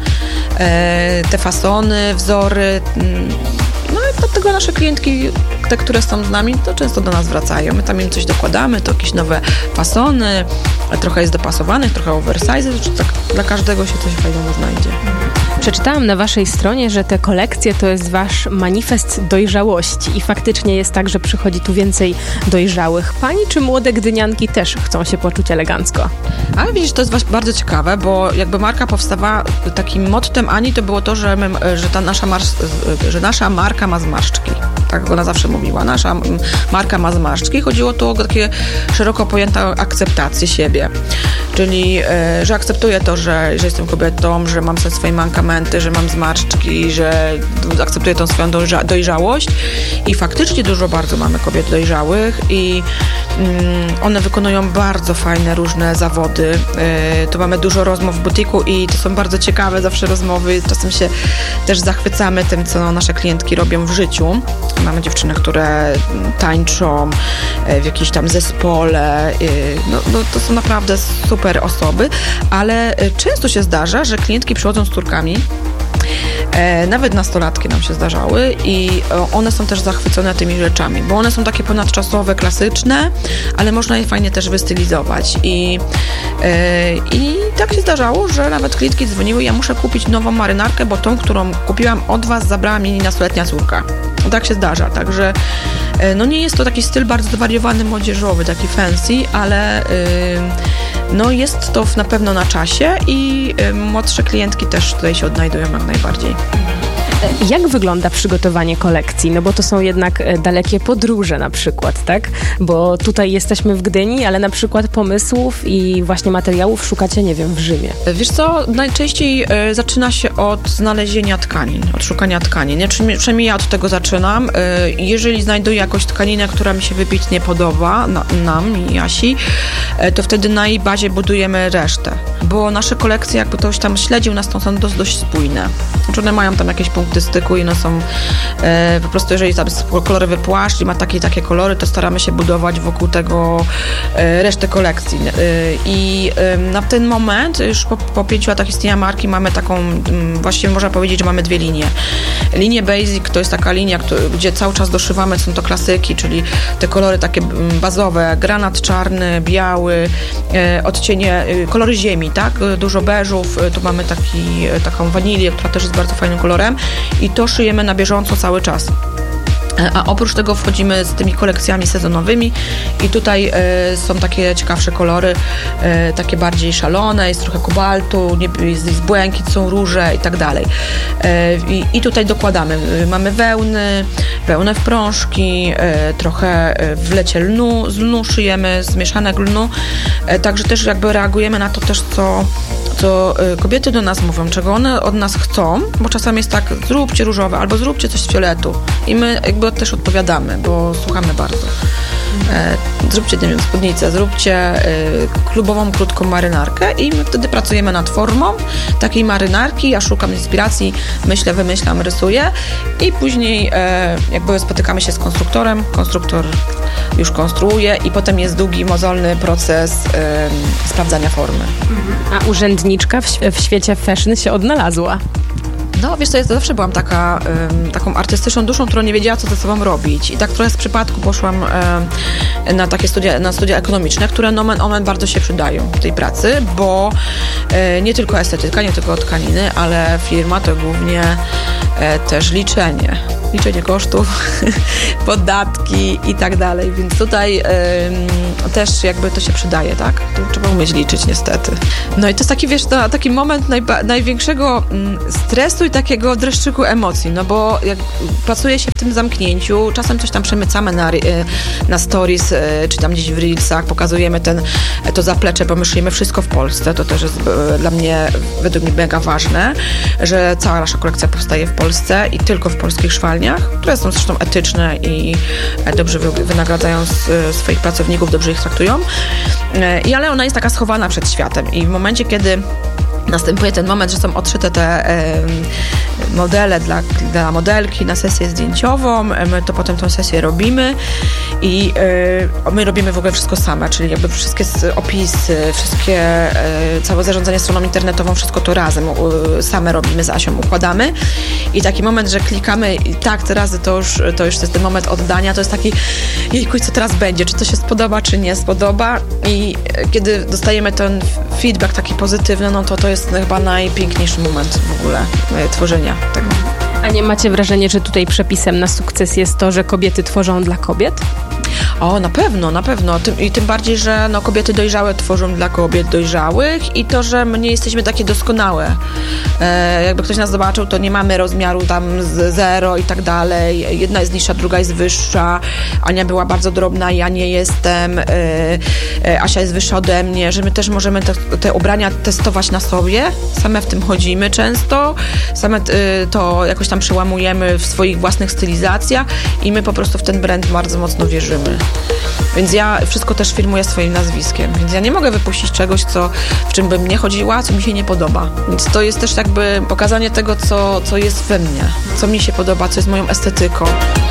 e, te fasony, wzory, no i dlatego nasze klientki, te, które są z nami, to często do nas wracają. My tam im coś dokładamy, to jakieś nowe fasony, trochę jest dopasowanych, trochę oversize, tak dla każdego się coś fajnego znajdzie. Przeczytałam na waszej stronie, że te kolekcje to jest wasz manifest dojrzałości i faktycznie jest tak, że przychodzi tu więcej dojrzałych pani, czy młode gdynianki też chcą się poczuć elegancko? Ale widzisz, to jest bardzo ciekawe, bo jakby marka powstawała, takim mottem Ani to było to, że, my, że ta nasza, mar- że nasza marka ma zmarszczki. Tak ona zawsze mówiła. Nasza marka ma zmarszczki. Chodziło tu o takie szeroko pojętą akceptację siebie. Czyli, że akceptuję to, że, że jestem kobietą, że mam swoje mankamenty, że mam zmarszczki, że akceptuję tą swoją dojrza- dojrzałość. I faktycznie dużo bardzo mamy kobiet dojrzałych i mm, one wykonują bardzo fajne różne zawody. Yy, tu mamy dużo rozmów w butiku i to są bardzo ciekawe zawsze rozmowy. Czasem się też zachwycamy tym, co nasze klientki robią w życiu. Mamy dziewczyny, które tańczą w jakimś tam zespole. No, no, to są naprawdę super osoby, ale często się zdarza, że klientki przychodzą z córkami, nawet nastolatki nam się zdarzały i one są też zachwycone tymi rzeczami, bo one są takie ponadczasowe, klasyczne, ale można je fajnie też wystylizować i, i tak się zdarzało, że nawet klientki dzwoniły, ja muszę kupić nową marynarkę, bo tą, którą kupiłam od was, zabrała mi nastoletnia córka. Tak się zdarza, także no nie jest to taki styl bardzo zwariowany, młodzieżowy, taki fancy, ale no jest to na pewno na czasie i młodsze klientki też tutaj się odnajdują jak najbardziej. Jak wygląda przygotowanie kolekcji? No bo to są jednak dalekie podróże na przykład, tak? Bo tutaj jesteśmy w Gdyni, ale na przykład pomysłów i właśnie materiałów szukacie, nie wiem, w Rzymie. Wiesz co, najczęściej y, zaczyna się od znalezienia tkanin, od szukania tkanin. Ja, przynajmniej ja od tego zaczynam. Y, jeżeli znajduję jakąś tkaninę, która mi się wybitnie podoba, na, nam i Asi, y, to wtedy na jej bazie budujemy resztę. Bo nasze kolekcje, jakby ktoś tam śledził nas, to są dość, dość spójne. Znaczy one mają tam jakieś punkty styku i one są e, po prostu, jeżeli tam jest kolorowy płaszcz i ma takie takie kolory, to staramy się budować wokół tego e, resztę kolekcji. E, I e, na ten moment, już po, po pięciu latach istnienia marki, mamy taką, m, właściwie można powiedzieć, że mamy dwie linie. Linie Basic to jest taka linia, kto, gdzie cały czas doszywamy, są to klasyki, czyli te kolory takie bazowe, granat czarny, biały, e, odcienie, e, kolory ziemi, tak? Dużo beżów, e, tu mamy taki, e, taką wanilię, która też jest bardzo fajnym kolorem i to szyjemy na bieżąco cały czas. A oprócz tego wchodzimy z tymi kolekcjami sezonowymi i tutaj e, są takie ciekawsze kolory, e, takie bardziej szalone, jest trochę kobaltu, nie, jest, jest błękit, są róże i tak dalej. E, i, I tutaj dokładamy. Mamy wełny, wełnę w prążki, trochę w lecie lnu, z lnu szyjemy, zmieszanek lnu, także też jakby reagujemy na to też, co, co kobiety do nas mówią, czego one od nas chcą, bo czasami jest tak, zróbcie różowe, albo zróbcie coś z fioletu i my jakby też odpowiadamy, bo słuchamy bardzo. E, zróbcie, nie wiem, spódnicę, zróbcie e, klubową, krótką marynarkę i my wtedy pracujemy nad formą takiej marynarki, ja szukam inspiracji, myślę, wymyślam, rysuję i później e, jakby spotykamy się z konstruktorem, konstruktor już konstruuje i potem jest długi, mozolny proces e, sprawdzania formy. A urzędniczka w, w świecie fashion się odnalazła. No, wiesz co, ja zawsze byłam taka, um, taką artystyczną duszą, która nie wiedziała, co ze sobą robić. I tak trochę z przypadku poszłam um, na takie studia, na studia ekonomiczne, które nomen omen bardzo się przydają w tej pracy, bo e, nie tylko estetyka, nie tylko tkaniny, ale firma to głównie e, też liczenie. Liczenie kosztów, podatki i tak dalej, więc tutaj ym, też jakby to się przydaje, tak? Tu trzeba umieć liczyć niestety. No i to jest taki, wiesz, to, taki moment najba- największego mm, stresu i takiego dreszczyku emocji, no bo jak pracuje się w tym zamknięciu, czasem coś tam przemycamy na, na stories, czy tam gdzieś w reelsach, pokazujemy ten, to zaplecze, bo my szyjemy wszystko w Polsce, to też jest dla mnie, według mnie mega ważne, że cała nasza kolekcja powstaje w Polsce i tylko w polskich szwalniach, które są zresztą etyczne i dobrze wynagradzają swoich pracowników, dobrze ich traktują. I ale ona jest taka schowana przed światem i w momencie, kiedy następuje ten moment, że są odszyte te e, modele dla, dla modelki na sesję zdjęciową, my to potem tą sesję robimy i e, my robimy w ogóle wszystko same, czyli jakby wszystkie opisy, wszystkie, e, całe zarządzanie stroną internetową, wszystko to razem e, same robimy z Asią, układamy i taki moment, że klikamy i tak, te razy to już, to już jest ten moment oddania, to jest taki jejkuj, co teraz będzie, czy to się spodoba, czy nie spodoba i e, kiedy dostajemy ten feedback taki pozytywny, no to to jest chyba najpiękniejszy moment w ogóle e, tworzenia tego. A nie macie wrażenia, że tutaj przepisem na sukces jest to, że kobiety tworzą dla kobiet? O, na pewno, na pewno. Tym, I tym bardziej, że no, kobiety dojrzałe tworzą dla kobiet dojrzałych i to, że my nie jesteśmy takie doskonałe. E, jakby ktoś nas zobaczył, to nie mamy rozmiaru tam z zero i tak dalej. Jedna jest niższa, druga jest wyższa. Ania była bardzo drobna, ja nie jestem. E, e, Asia jest wyższa ode mnie, że my też możemy te, te ubrania testować na sobie. Same w tym chodzimy często. Same e, to jakoś tam przełamujemy w swoich własnych stylizacjach i my po prostu w ten brand bardzo mocno wierzymy. Więc ja wszystko też firmuję swoim nazwiskiem, więc ja nie mogę wypuścić czegoś, co, w czym bym nie chodziła, co mi się nie podoba. Więc to jest też jakby pokazanie tego, co, co jest we mnie, co mi się podoba, co jest moją estetyką.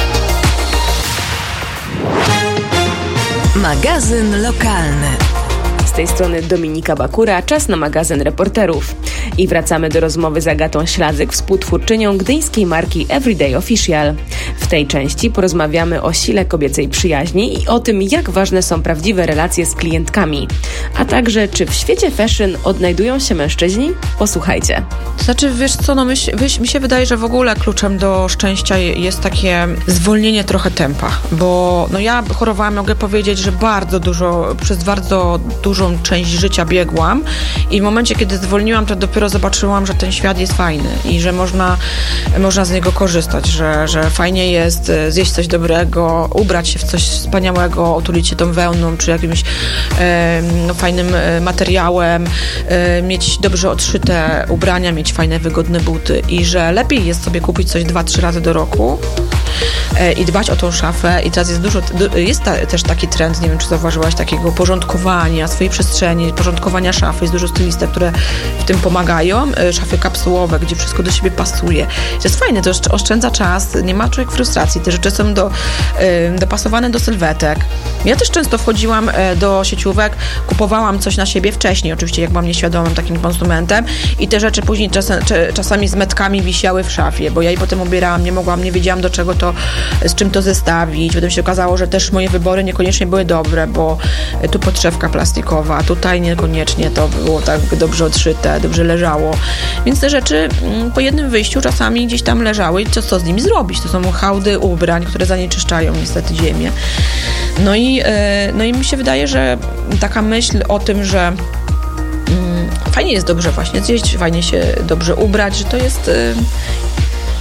Magazyn lokalny. Z tej strony Dominika Bakura, czas na magazyn reporterów. I wracamy do rozmowy z Agatą Śladzyk, współtwórczynią gdyńskiej marki Everyday Official. W tej części porozmawiamy o sile kobiecej przyjaźni i o tym, jak ważne są prawdziwe relacje z klientkami. A także, czy w świecie fashion odnajdują się mężczyźni? Posłuchajcie. To znaczy, wiesz co, no my, mi się wydaje, że w ogóle kluczem do szczęścia jest takie zwolnienie trochę tempa, bo no ja chorowałam, mogę powiedzieć, że bardzo dużo, przez bardzo dużą część życia biegłam i w momencie, kiedy zwolniłam, to dopiero zobaczyłam, że ten świat jest fajny i że można, można z niego korzystać, że, że fajnie jest zjeść coś dobrego, ubrać się w coś wspaniałego, otulić się tą wełną, czy jakimś e, no, fajnym materiałem, e, mieć dobrze odszyte ubrania, mieć fajne, wygodne buty i że lepiej jest sobie kupić coś dwa, trzy razy do roku e, i dbać o tą szafę i teraz jest dużo, jest ta, też taki trend, nie wiem, czy zauważyłaś, takiego porządkowania swojej przestrzeni, porządkowania szafy, jest dużo stylistek, które w tym pomagają, szafy kapsułowe, gdzie wszystko do siebie pasuje. To jest fajne, to oszczędza czas, nie ma człowiek frustracji, te rzeczy są do, dopasowane do sylwetek. Ja też często wchodziłam do sieciówek, kupowałam coś na siebie wcześniej, oczywiście jak byłam nieświadomym takim konsumentem i te rzeczy później czas, czasami z metkami wisiały w szafie, bo ja je potem ubierałam, nie mogłam, nie wiedziałam do czego to, z czym to zestawić. Potem się okazało, że też moje wybory niekoniecznie były dobre, bo tu podszewka plastikowa, a tutaj niekoniecznie to było tak dobrze odszyte, dobrze leżało. Więc te rzeczy po jednym wyjściu czasami gdzieś tam leżały i co, co z nimi zrobić? To są hałdy ubrań, które zanieczyszczają niestety ziemię. No i, no i mi się wydaje, że taka myśl o tym, że mm, fajnie jest dobrze właśnie zjeść, fajnie się dobrze ubrać, że to jest, to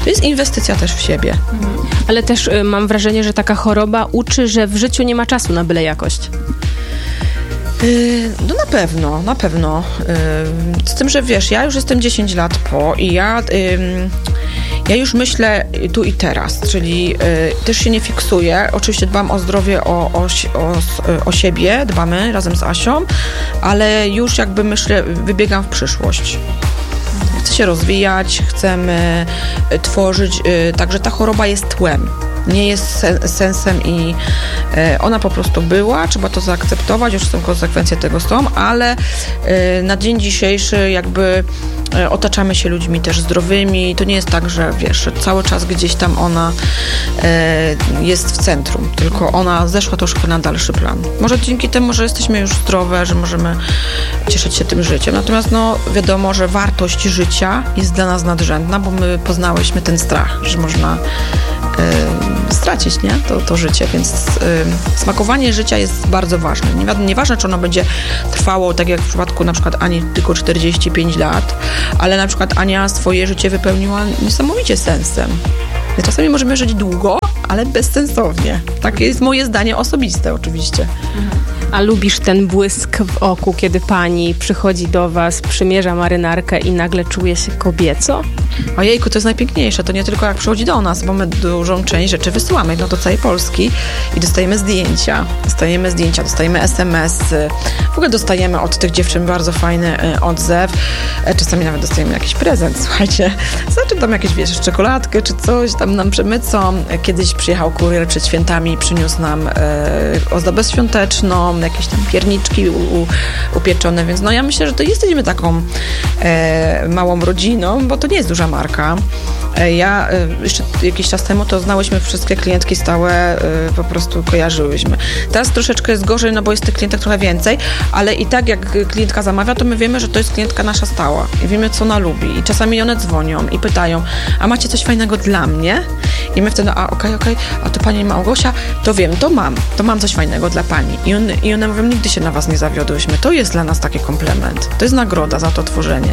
To jest inwestycja też w siebie. Ale też y, mam wrażenie, że taka choroba uczy, że w życiu nie ma czasu na byle jakość. Yy, no na pewno, na pewno. Yy, z tym, że wiesz, ja już jestem dziesięć lat po i ja, yy, ja już myślę tu i teraz, czyli yy, też się nie fiksuję. Oczywiście dbam o zdrowie, o, o, o, o siebie, dbamy razem z Asią, ale już jakby myślę, wybiegam w przyszłość. Chcę się rozwijać, chcemy tworzyć, yy, także ta choroba jest tłem. Nie jest sen, sensem i e, ona po prostu była, trzeba to zaakceptować, już są konsekwencje tego są, ale e, na dzień dzisiejszy jakby e, otaczamy się ludźmi też zdrowymi. To nie jest tak, że wiesz, cały czas gdzieś tam ona e, jest w centrum, tylko ona zeszła troszkę na dalszy plan. Może dzięki temu, że jesteśmy już zdrowe, że możemy cieszyć się tym życiem. Natomiast no wiadomo, że wartość życia jest dla nas nadrzędna, bo my poznałyśmy ten strach, że można y, stracić, nie? To, to życie, więc y, smakowanie życia jest bardzo ważne. Nie, nieważne, czy ono będzie trwało, tak jak w przypadku na przykład Ani, tylko czterdzieści pięć lat, ale na przykład Ania swoje życie wypełniła niesamowicie sensem. My czasami możemy żyć długo, ale bezsensownie. Takie jest moje zdanie osobiste oczywiście. A lubisz ten błysk w oku, kiedy pani przychodzi do was, przymierza marynarkę i nagle czuje się kobieco? Ojejku, to jest najpiękniejsze. To nie tylko jak przychodzi do nas, bo my dużą część rzeczy wysyłamy no, do całej Polski i dostajemy zdjęcia. Dostajemy zdjęcia, dostajemy es em esy. W ogóle dostajemy od tych dziewczyn bardzo fajny e, odzew. E, czasami nawet dostajemy jakiś prezent, słuchajcie. Znaczy tam jakieś, wiesz, czekoladkę czy coś tam nam przemycą. E, kiedyś przyjechał kurier przed świętami i przyniósł nam e, ozdobę świąteczną, jakieś tam pierniczki u, u, upieczone, więc no ja myślę, że to jesteśmy taką e, małą rodziną, bo to nie jest duża marka. E, ja e, jeszcze jakiś czas temu to znałyśmy wszystkie klientki stałe, e, po prostu kojarzyłyśmy. Teraz troszeczkę jest gorzej, no bo jest tych klientek trochę więcej, ale i tak jak klientka zamawia, to my wiemy, że to jest klientka nasza stała i wiemy, co ona lubi i czasami one dzwonią i pytają, a macie coś fajnego dla mnie? I my wtedy, a okej, okay, okej, okay, a to pani Małgosia, to wiem, to mam, to mam coś fajnego dla pani. I, on, i one mówią, nigdy się na was nie zawiodłyśmy. To jest dla nas taki komplement. To jest nagroda za to tworzenie.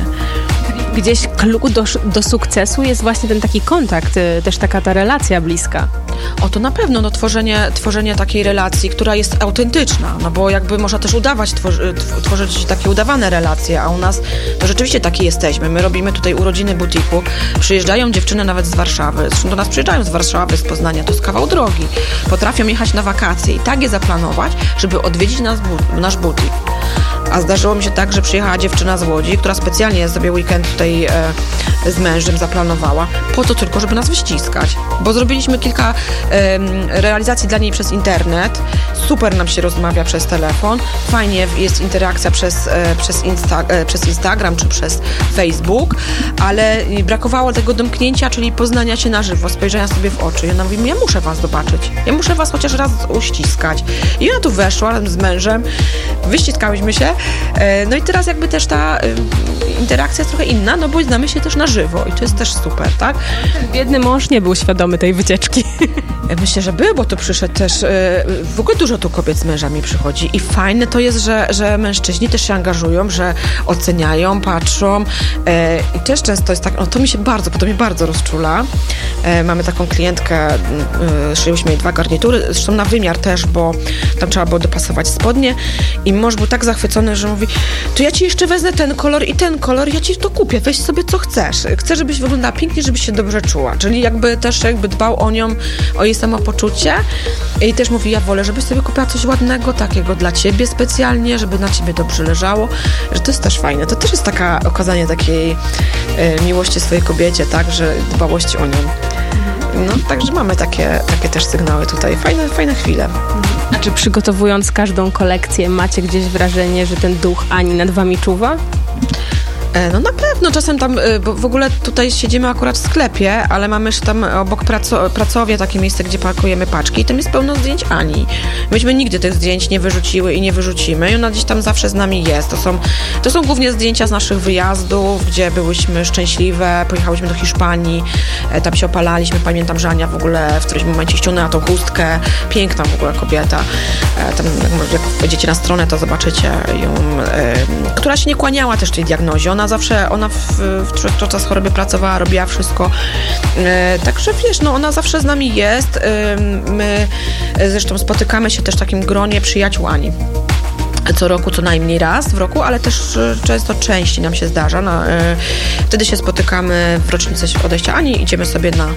Gdzieś klucz do, do sukcesu jest właśnie ten taki kontakt, też taka ta relacja bliska. O, to na pewno, no tworzenie, tworzenie takiej relacji, która jest autentyczna, no bo jakby można też udawać, tworzy, tworzyć takie udawane relacje, a u nas to rzeczywiście takie jesteśmy. My robimy tutaj urodziny butiku, przyjeżdżają dziewczyny nawet z Warszawy, zresztą do nas przyjeżdżają z Warszawy, z Poznania, to jest kawał drogi. Potrafią jechać na wakacje i tak je zaplanować, żeby odwiedzić nas, nasz butik. A zdarzyło mi się tak, że przyjechała dziewczyna z Łodzi, która specjalnie sobie weekend tutaj e, z mężem zaplanowała, po to tylko, żeby nas wyściskać. Bo zrobiliśmy kilka e, realizacji dla niej przez internet. Super nam się rozmawia przez telefon. Fajnie jest interakcja przez, e, przez, Insta, e, przez Instagram czy przez Facebook, ale brakowało tego domknięcia, czyli poznania się na żywo, spojrzenia sobie w oczy. I ona mówi, ja muszę was zobaczyć. Ja muszę was chociaż raz uściskać. I ona tu weszła razem z mężem, wyściskałyśmy się. No i teraz jakby też ta interakcja jest trochę inna, no bo znamy się też na żywo i to jest też super, tak? Biedny mąż nie był świadomy tej wycieczki. Myślę, że był, bo tu przyszedł też, w ogóle dużo tu kobiet z mężami przychodzi i fajne to jest, że, że mężczyźni też się angażują, że oceniają, patrzą i też często jest tak, no to mi się bardzo, to mnie bardzo rozczula. Mamy taką klientkę, szyłyśmy jej dwa garnitury, zresztą na wymiar też, bo tam trzeba było dopasować spodnie i mąż był tak zachwycony, że mówi, to ja ci jeszcze wezmę ten kolor i ten kolor, ja ci to kupię, weź sobie co chcesz. Chcę, żebyś wyglądała pięknie, żebyś się dobrze czuła. Czyli jakby też jakby dbał o nią, o jej samopoczucie i też mówi, ja wolę, żebyś sobie kupiła coś ładnego, takiego dla ciebie specjalnie, żeby na ciebie dobrze leżało, że to jest też fajne. To też jest taka okazanie takiej e, miłości swojej kobiecie, tak, że dbałości o nią. No, także mamy takie, takie też sygnały tutaj. Fajne, fajne chwile. A czy przygotowując każdą kolekcję macie gdzieś wrażenie, że ten duch Ani nad wami czuwa? No na pewno, czasem tam, bo w ogóle tutaj siedzimy akurat w sklepie, ale mamy jeszcze tam obok praco, pracowie takie miejsce, gdzie pakujemy paczki i tam jest pełno zdjęć Ani. Myśmy nigdy tych zdjęć nie wyrzuciły i nie wyrzucimy i ona gdzieś tam zawsze z nami jest. To są, to są głównie zdjęcia z naszych wyjazdów, gdzie byłyśmy szczęśliwe, pojechałyśmy do Hiszpanii, tam się opalaliśmy. Pamiętam, że Ania w ogóle w którymś momencie ściągnęła tą chustkę, piękna w ogóle kobieta. Tam jak wejdziecie na stronę, to zobaczycie ją, która się nie kłaniała też tej diagnozie. Ona ona zawsze, ona w, w, podczas choroby pracowała, robiła wszystko. E, także wiesz, no ona zawsze z nami jest. E, my zresztą spotykamy się też w takim gronie przyjaciół Ani. Co roku, co najmniej raz w roku, ale też często częściej nam się zdarza. No, e, wtedy się spotykamy w rocznicę odejścia Ani, idziemy sobie na,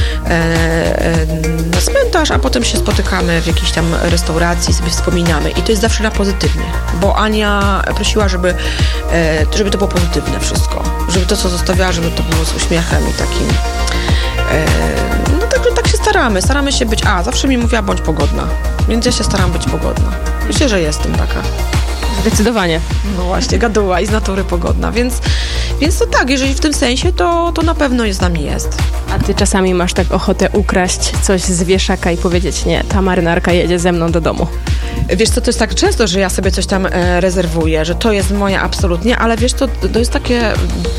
e, na cmentarz, a potem się spotykamy w jakiejś tam restauracji, sobie wspominamy i to jest zawsze na pozytywnie, bo Ania prosiła, żeby, e, żeby to było pozytywne wszystko, żeby to, co zostawiała, żeby to było z uśmiechem i takim e, no tak, tak się staramy, staramy się być, a zawsze mi mówiła, bądź pogodna, więc ja się staram być pogodna. Myślę, że jestem taka. Zdecydowanie. No właśnie, gaduła i z natury pogodna, więc, więc to tak, jeżeli w tym sensie, to, to na pewno jest z nami jest. A ty czasami masz tak ochotę ukraść coś z wieszaka i powiedzieć, nie, ta marynarka jedzie ze mną do domu. Wiesz co, to jest tak często, że ja sobie coś tam e, rezerwuję, że to jest moje absolutnie, ale wiesz, to, to jest takie...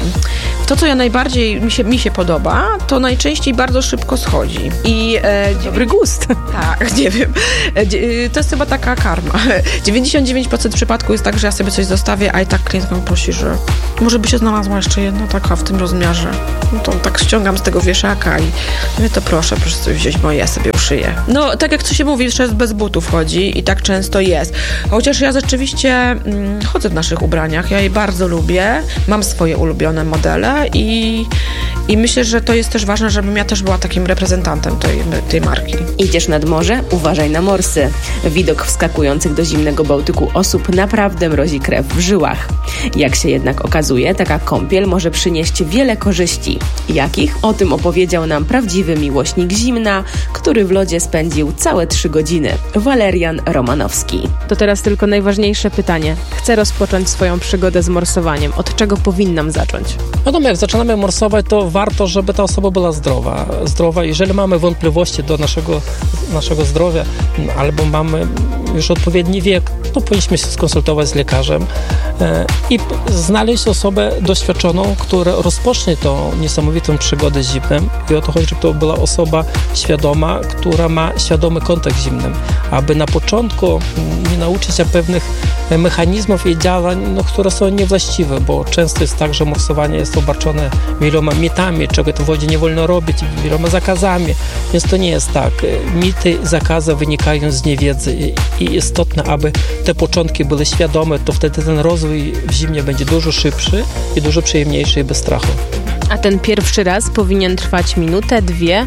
To, co ja najbardziej mi się, mi się podoba, to najczęściej bardzo szybko schodzi. I, e, Dobry gust. Tak, nie wiem. E, to jest chyba taka karma. dziewięćdziesiąt dziewięć procent przypadku jest tak, że ja sobie coś zostawię, a i tak klient mnie prosi, że może by się znalazła jeszcze jedna taka w tym rozmiarze. No to tak ściągam z tego wieszaka i mówię, to proszę, proszę sobie wziąć moje, ja sobie uszyję. No, tak jak to się mówi, że bez butów chodzi i tak często jest. Chociaż ja rzeczywiście mm, chodzę w naszych ubraniach, ja je bardzo lubię, mam swoje ulubione modele i, i myślę, że to jest też ważne, żebym ja też była takim reprezentantem tej, tej marki. Idziesz nad morze? Uważaj na morsy. Widok wskakujących do zimnego Bałtyku osób naprawdę mrozi krew w żyłach. Jak się jednak okazuje, taka kąpiel może przynieść wiele korzyści. Jakich? O tym opowiedział nam prawdziwy miłośnik zimna, który w lodzie spędził całe trzy godziny. Walerian Romanowski. To teraz tylko najważniejsze pytanie. Chcę rozpocząć swoją przygodę z morsowaniem. Od czego powinnam zacząć? Wiadomo, jak zaczynamy morsować, to warto, żeby ta osoba była zdrowa. zdrowa. Jeżeli mamy wątpliwości do naszego, naszego zdrowia albo mamy już odpowiedni wiek, to powinniśmy się skonsultować z lekarzem e, i znaleźć osobę doświadczoną, która rozpocznie tą niesamowitą przygodę z zimnem. I o to chodzi, żeby to była osoba świadoma, która ma świadomy kontakt z zimnem, aby na początku nie nauczyć się pewnych mechanizmów i działań, no, które są niewłaściwe, bo często jest tak, że morsowanie jest obarczone wieloma mitami, czego to w wodzie nie wolno robić, wieloma zakazami, więc to nie jest tak. Mity, zakazy wynikają z niewiedzy i, i istotne, aby te początki były świadome, to wtedy ten rozwój w zimnie będzie dużo szybszy i dużo przyjemniejszy i bez strachu. A ten pierwszy raz powinien trwać minutę, dwie?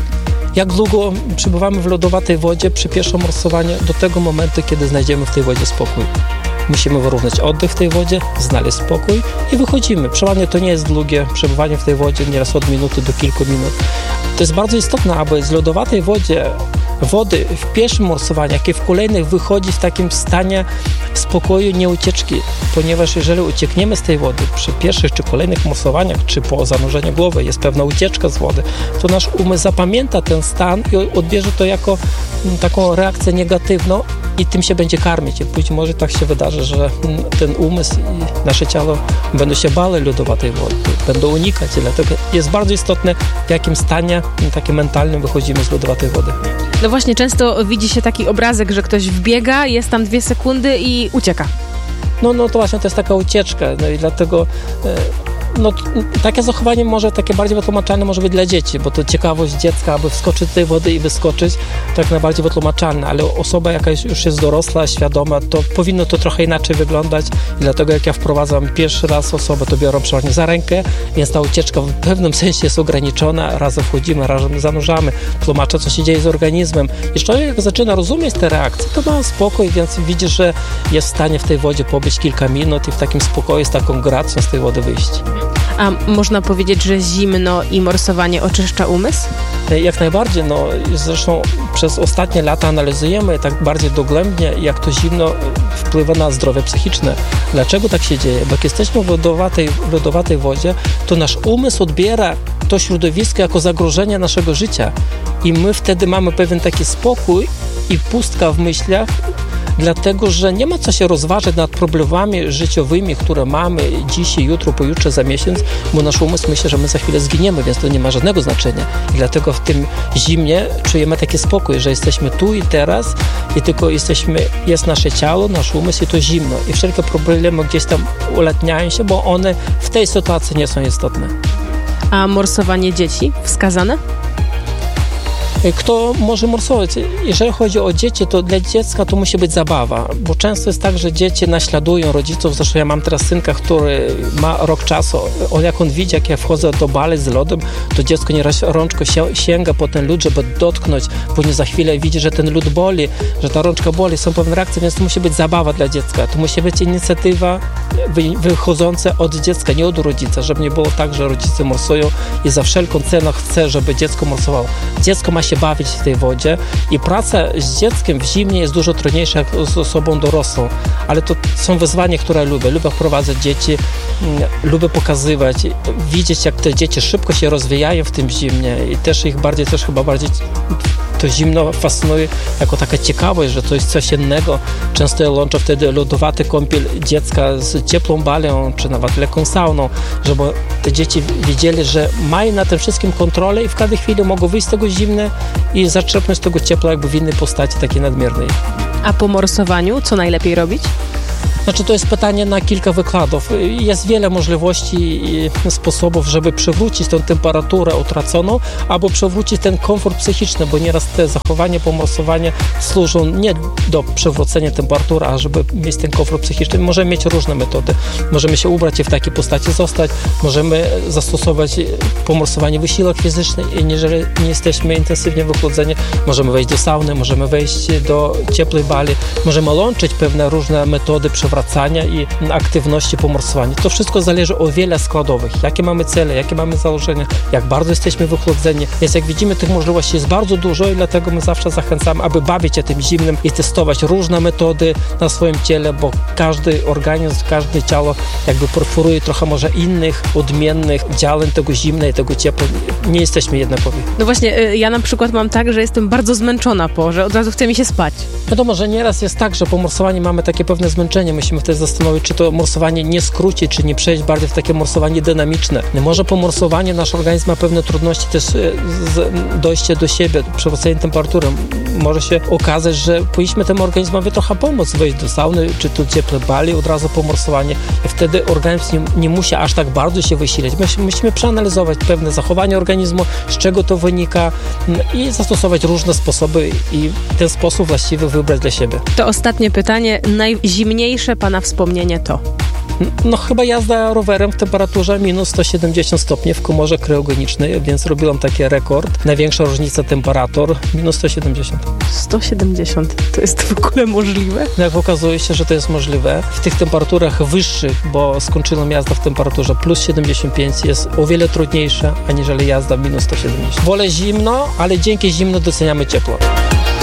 Jak długo przebywamy w lodowatej wodzie przy pierwszym morsowaniu do tego momentu, kiedy znajdziemy w tej wodzie spokój. Musimy wyrównać oddech w tej wodzie, znaleźć spokój i wychodzimy. Przebywanie to nie jest długie, przebywanie w tej wodzie nieraz od minuty do kilku minut. To jest bardzo istotne, aby z lodowatej wodzie, wody w pierwszym morsowaniu, jak i w kolejnych wychodzić w takim stanie spokoju, nie ucieczki, ponieważ jeżeli uciekniemy z tej wody przy pierwszych czy kolejnych morsowaniach, czy po zanurzeniu głowy jest pewna ucieczka z wody, to nasz umysł zapamięta ten stan i odbierze to jako taką reakcję negatywną i tym się będzie karmić. I później może tak się wydarzy, że ten umysł i nasze ciało będą się bały lodowatej wody, będą unikać. I dlatego jest bardzo istotne, w jakim stanie takim mentalnym wychodzimy z lodowatej wody. No właśnie, często widzi się taki obrazek, że ktoś wbiega, jest tam dwie sekundy i ucieka. No, no to właśnie to jest taka ucieczka, no i dlatego e, no, takie zachowanie może takie bardziej wytłumaczalne może być dla dzieci, bo to ciekawość dziecka, aby wskoczyć do tej wody i wyskoczyć, to jak najbardziej wytłumaczalne, ale osoba jaka już jest dorosła, świadoma, to powinno to trochę inaczej wyglądać i dlatego jak ja wprowadzam pierwszy raz osobę, to biorę przeważnie za rękę, więc ta ucieczka w pewnym sensie jest ograniczona, razem wchodzimy, razem zanurzamy, tłumaczę, co się dzieje z organizmem i człowiek jak zaczyna rozumieć te reakcje, to ma spokój, więc widzi, że jest w stanie w tej wodzie pobyć kilka minut i w takim spokoju, z taką gracją z tej wody wyjść. A można powiedzieć, że zimno i morsowanie oczyszcza umysł? Jak najbardziej, no zresztą przez ostatnie lata analizujemy tak bardziej dogłębnie, jak to zimno wpływa na zdrowie psychiczne. Dlaczego tak się dzieje? Bo jak jesteśmy w lodowatej, w lodowatej wodzie, to nasz umysł odbiera to środowisko jako zagrożenie naszego życia i my wtedy mamy pewien taki spokój i pustka w myślach, dlatego że nie ma co się rozważać nad problemami życiowymi, które mamy dzisiaj, jutro, pojutrze, za miesiąc, bo nasz umysł myśli, że my za chwilę zginiemy, więc to nie ma żadnego znaczenia. I dlatego w tym zimnie czujemy taki spokój, że jesteśmy tu i teraz i tylko jesteśmy, jest nasze ciało, nasz umysł i to zimno. I wszelkie problemy gdzieś tam ulatniają się, bo one w tej sytuacji nie są istotne. A morsowanie dzieci wskazane? Kto może morsować? Jeżeli chodzi o dzieci, to dla dziecka to musi być zabawa, bo często jest tak, że dzieci naśladują rodziców. Zresztą ja mam teraz synka, który ma rok czasu. On, jak on widzi, jak ja wchodzę do bali z lodem, to dziecko nieraz rączką sięga po ten lód, żeby dotknąć. Później za chwilę widzi, że ten lód boli, że ta rączka boli. Są pewne reakcje, więc to musi być zabawa dla dziecka. To musi być inicjatywa wychodząca od dziecka, nie od rodzica, żeby nie było tak, że rodzice morsują i za wszelką cenę chce, żeby dziecko morsowało. Dziecko ma się bawić w tej wodzie i praca z dzieckiem w zimnie jest dużo trudniejsza jak z osobą dorosłą, ale to są wyzwania, które lubię. Lubię wprowadzać dzieci, lubię pokazywać, widzieć, jak te dzieci szybko się rozwijają w tym zimnie i też ich bardziej, też chyba bardziej to zimno fascynuje jako taka ciekawość, że to jest coś innego. Często ja łączę wtedy lodowaty kąpiel dziecka z ciepłą balią, czy nawet lekką sauną, żeby te dzieci wiedzieli, że mają na tym wszystkim kontrolę i w każdej chwili mogą wyjść z tego zimna i zaczerpnąć tego ciepła jakby w innej postaci, takiej nadmiernej. A po morsowaniu co najlepiej robić? Znaczy to jest pytanie na kilka wykładów. Jest wiele możliwości i sposobów, żeby przywrócić tę temperaturę utraconą, albo przywrócić ten komfort psychiczny, bo nieraz te zachowania po morsowaniu służą nie do przywrócenia temperatury, a żeby mieć ten komfort psychiczny. Możemy mieć różne metody. Możemy się ubrać i w takiej postaci zostać. Możemy zastosować po morsowaniu wysiłek fizyczny i jeżeli nie jesteśmy intensywnie wychłodzeni, możemy wejść do sauny, możemy wejść do ciepłej bali, możemy łączyć pewne różne metody przywracania i aktywności po morsowaniu. To wszystko zależy od wielu składowych. Jakie mamy cele, jakie mamy założenia, jak bardzo jesteśmy wychłodzeni. Więc jak widzimy, tych możliwości jest bardzo dużo i dlatego my zawsze zachęcamy, aby bawić się tym zimnym i testować różne metody na swoim ciele, bo każdy organizm, każde ciało jakby preferuje trochę może innych, odmiennych działań tego zimna i tego ciepła. Nie jesteśmy jednakowi. No właśnie, ja na przykład mam tak, że jestem bardzo zmęczona po, że od razu chce mi się spać. Wiadomo, że nieraz jest tak, że po morsowaniu mamy takie pewne zmęczenie. Musimy wtedy zastanowić, czy to morsowanie nie skrócić, czy nie przejść bardziej w takie morsowanie dynamiczne. Może po morsowaniu nasz organizm ma pewne trudności też z dojście do siebie, przywrócenie temperatury. Może się okazać, że powinniśmy temu organizmowi trochę pomóc, wejść do sauny, czy tu ciepłe bali od razu po morsowaniu. I wtedy organizm nie, nie musi aż tak bardzo się wysilać. My musimy przeanalizować pewne zachowania organizmu, z czego to wynika i zastosować różne sposoby i ten sposób właściwie wybrać dla siebie. To ostatnie pytanie. Najzimniejsze Pana wspomnienie to? No chyba jazda rowerem w temperaturze minus sto siedemdziesiąt stopni w komorze kryogenicznej, więc robiłam taki rekord. Największa różnica temperatur minus sto siedemdziesiąt. sto siedemdziesiąt. To jest w ogóle możliwe? Jak okazuje się, że to jest możliwe. W tych temperaturach wyższych, bo skończyłam jazdę w temperaturze plus siedemdziesiąt pięć, jest o wiele trudniejsza, aniżeli jazda minus sto siedemdziesiąt. Wolę zimno, ale dzięki zimno doceniamy ciepło.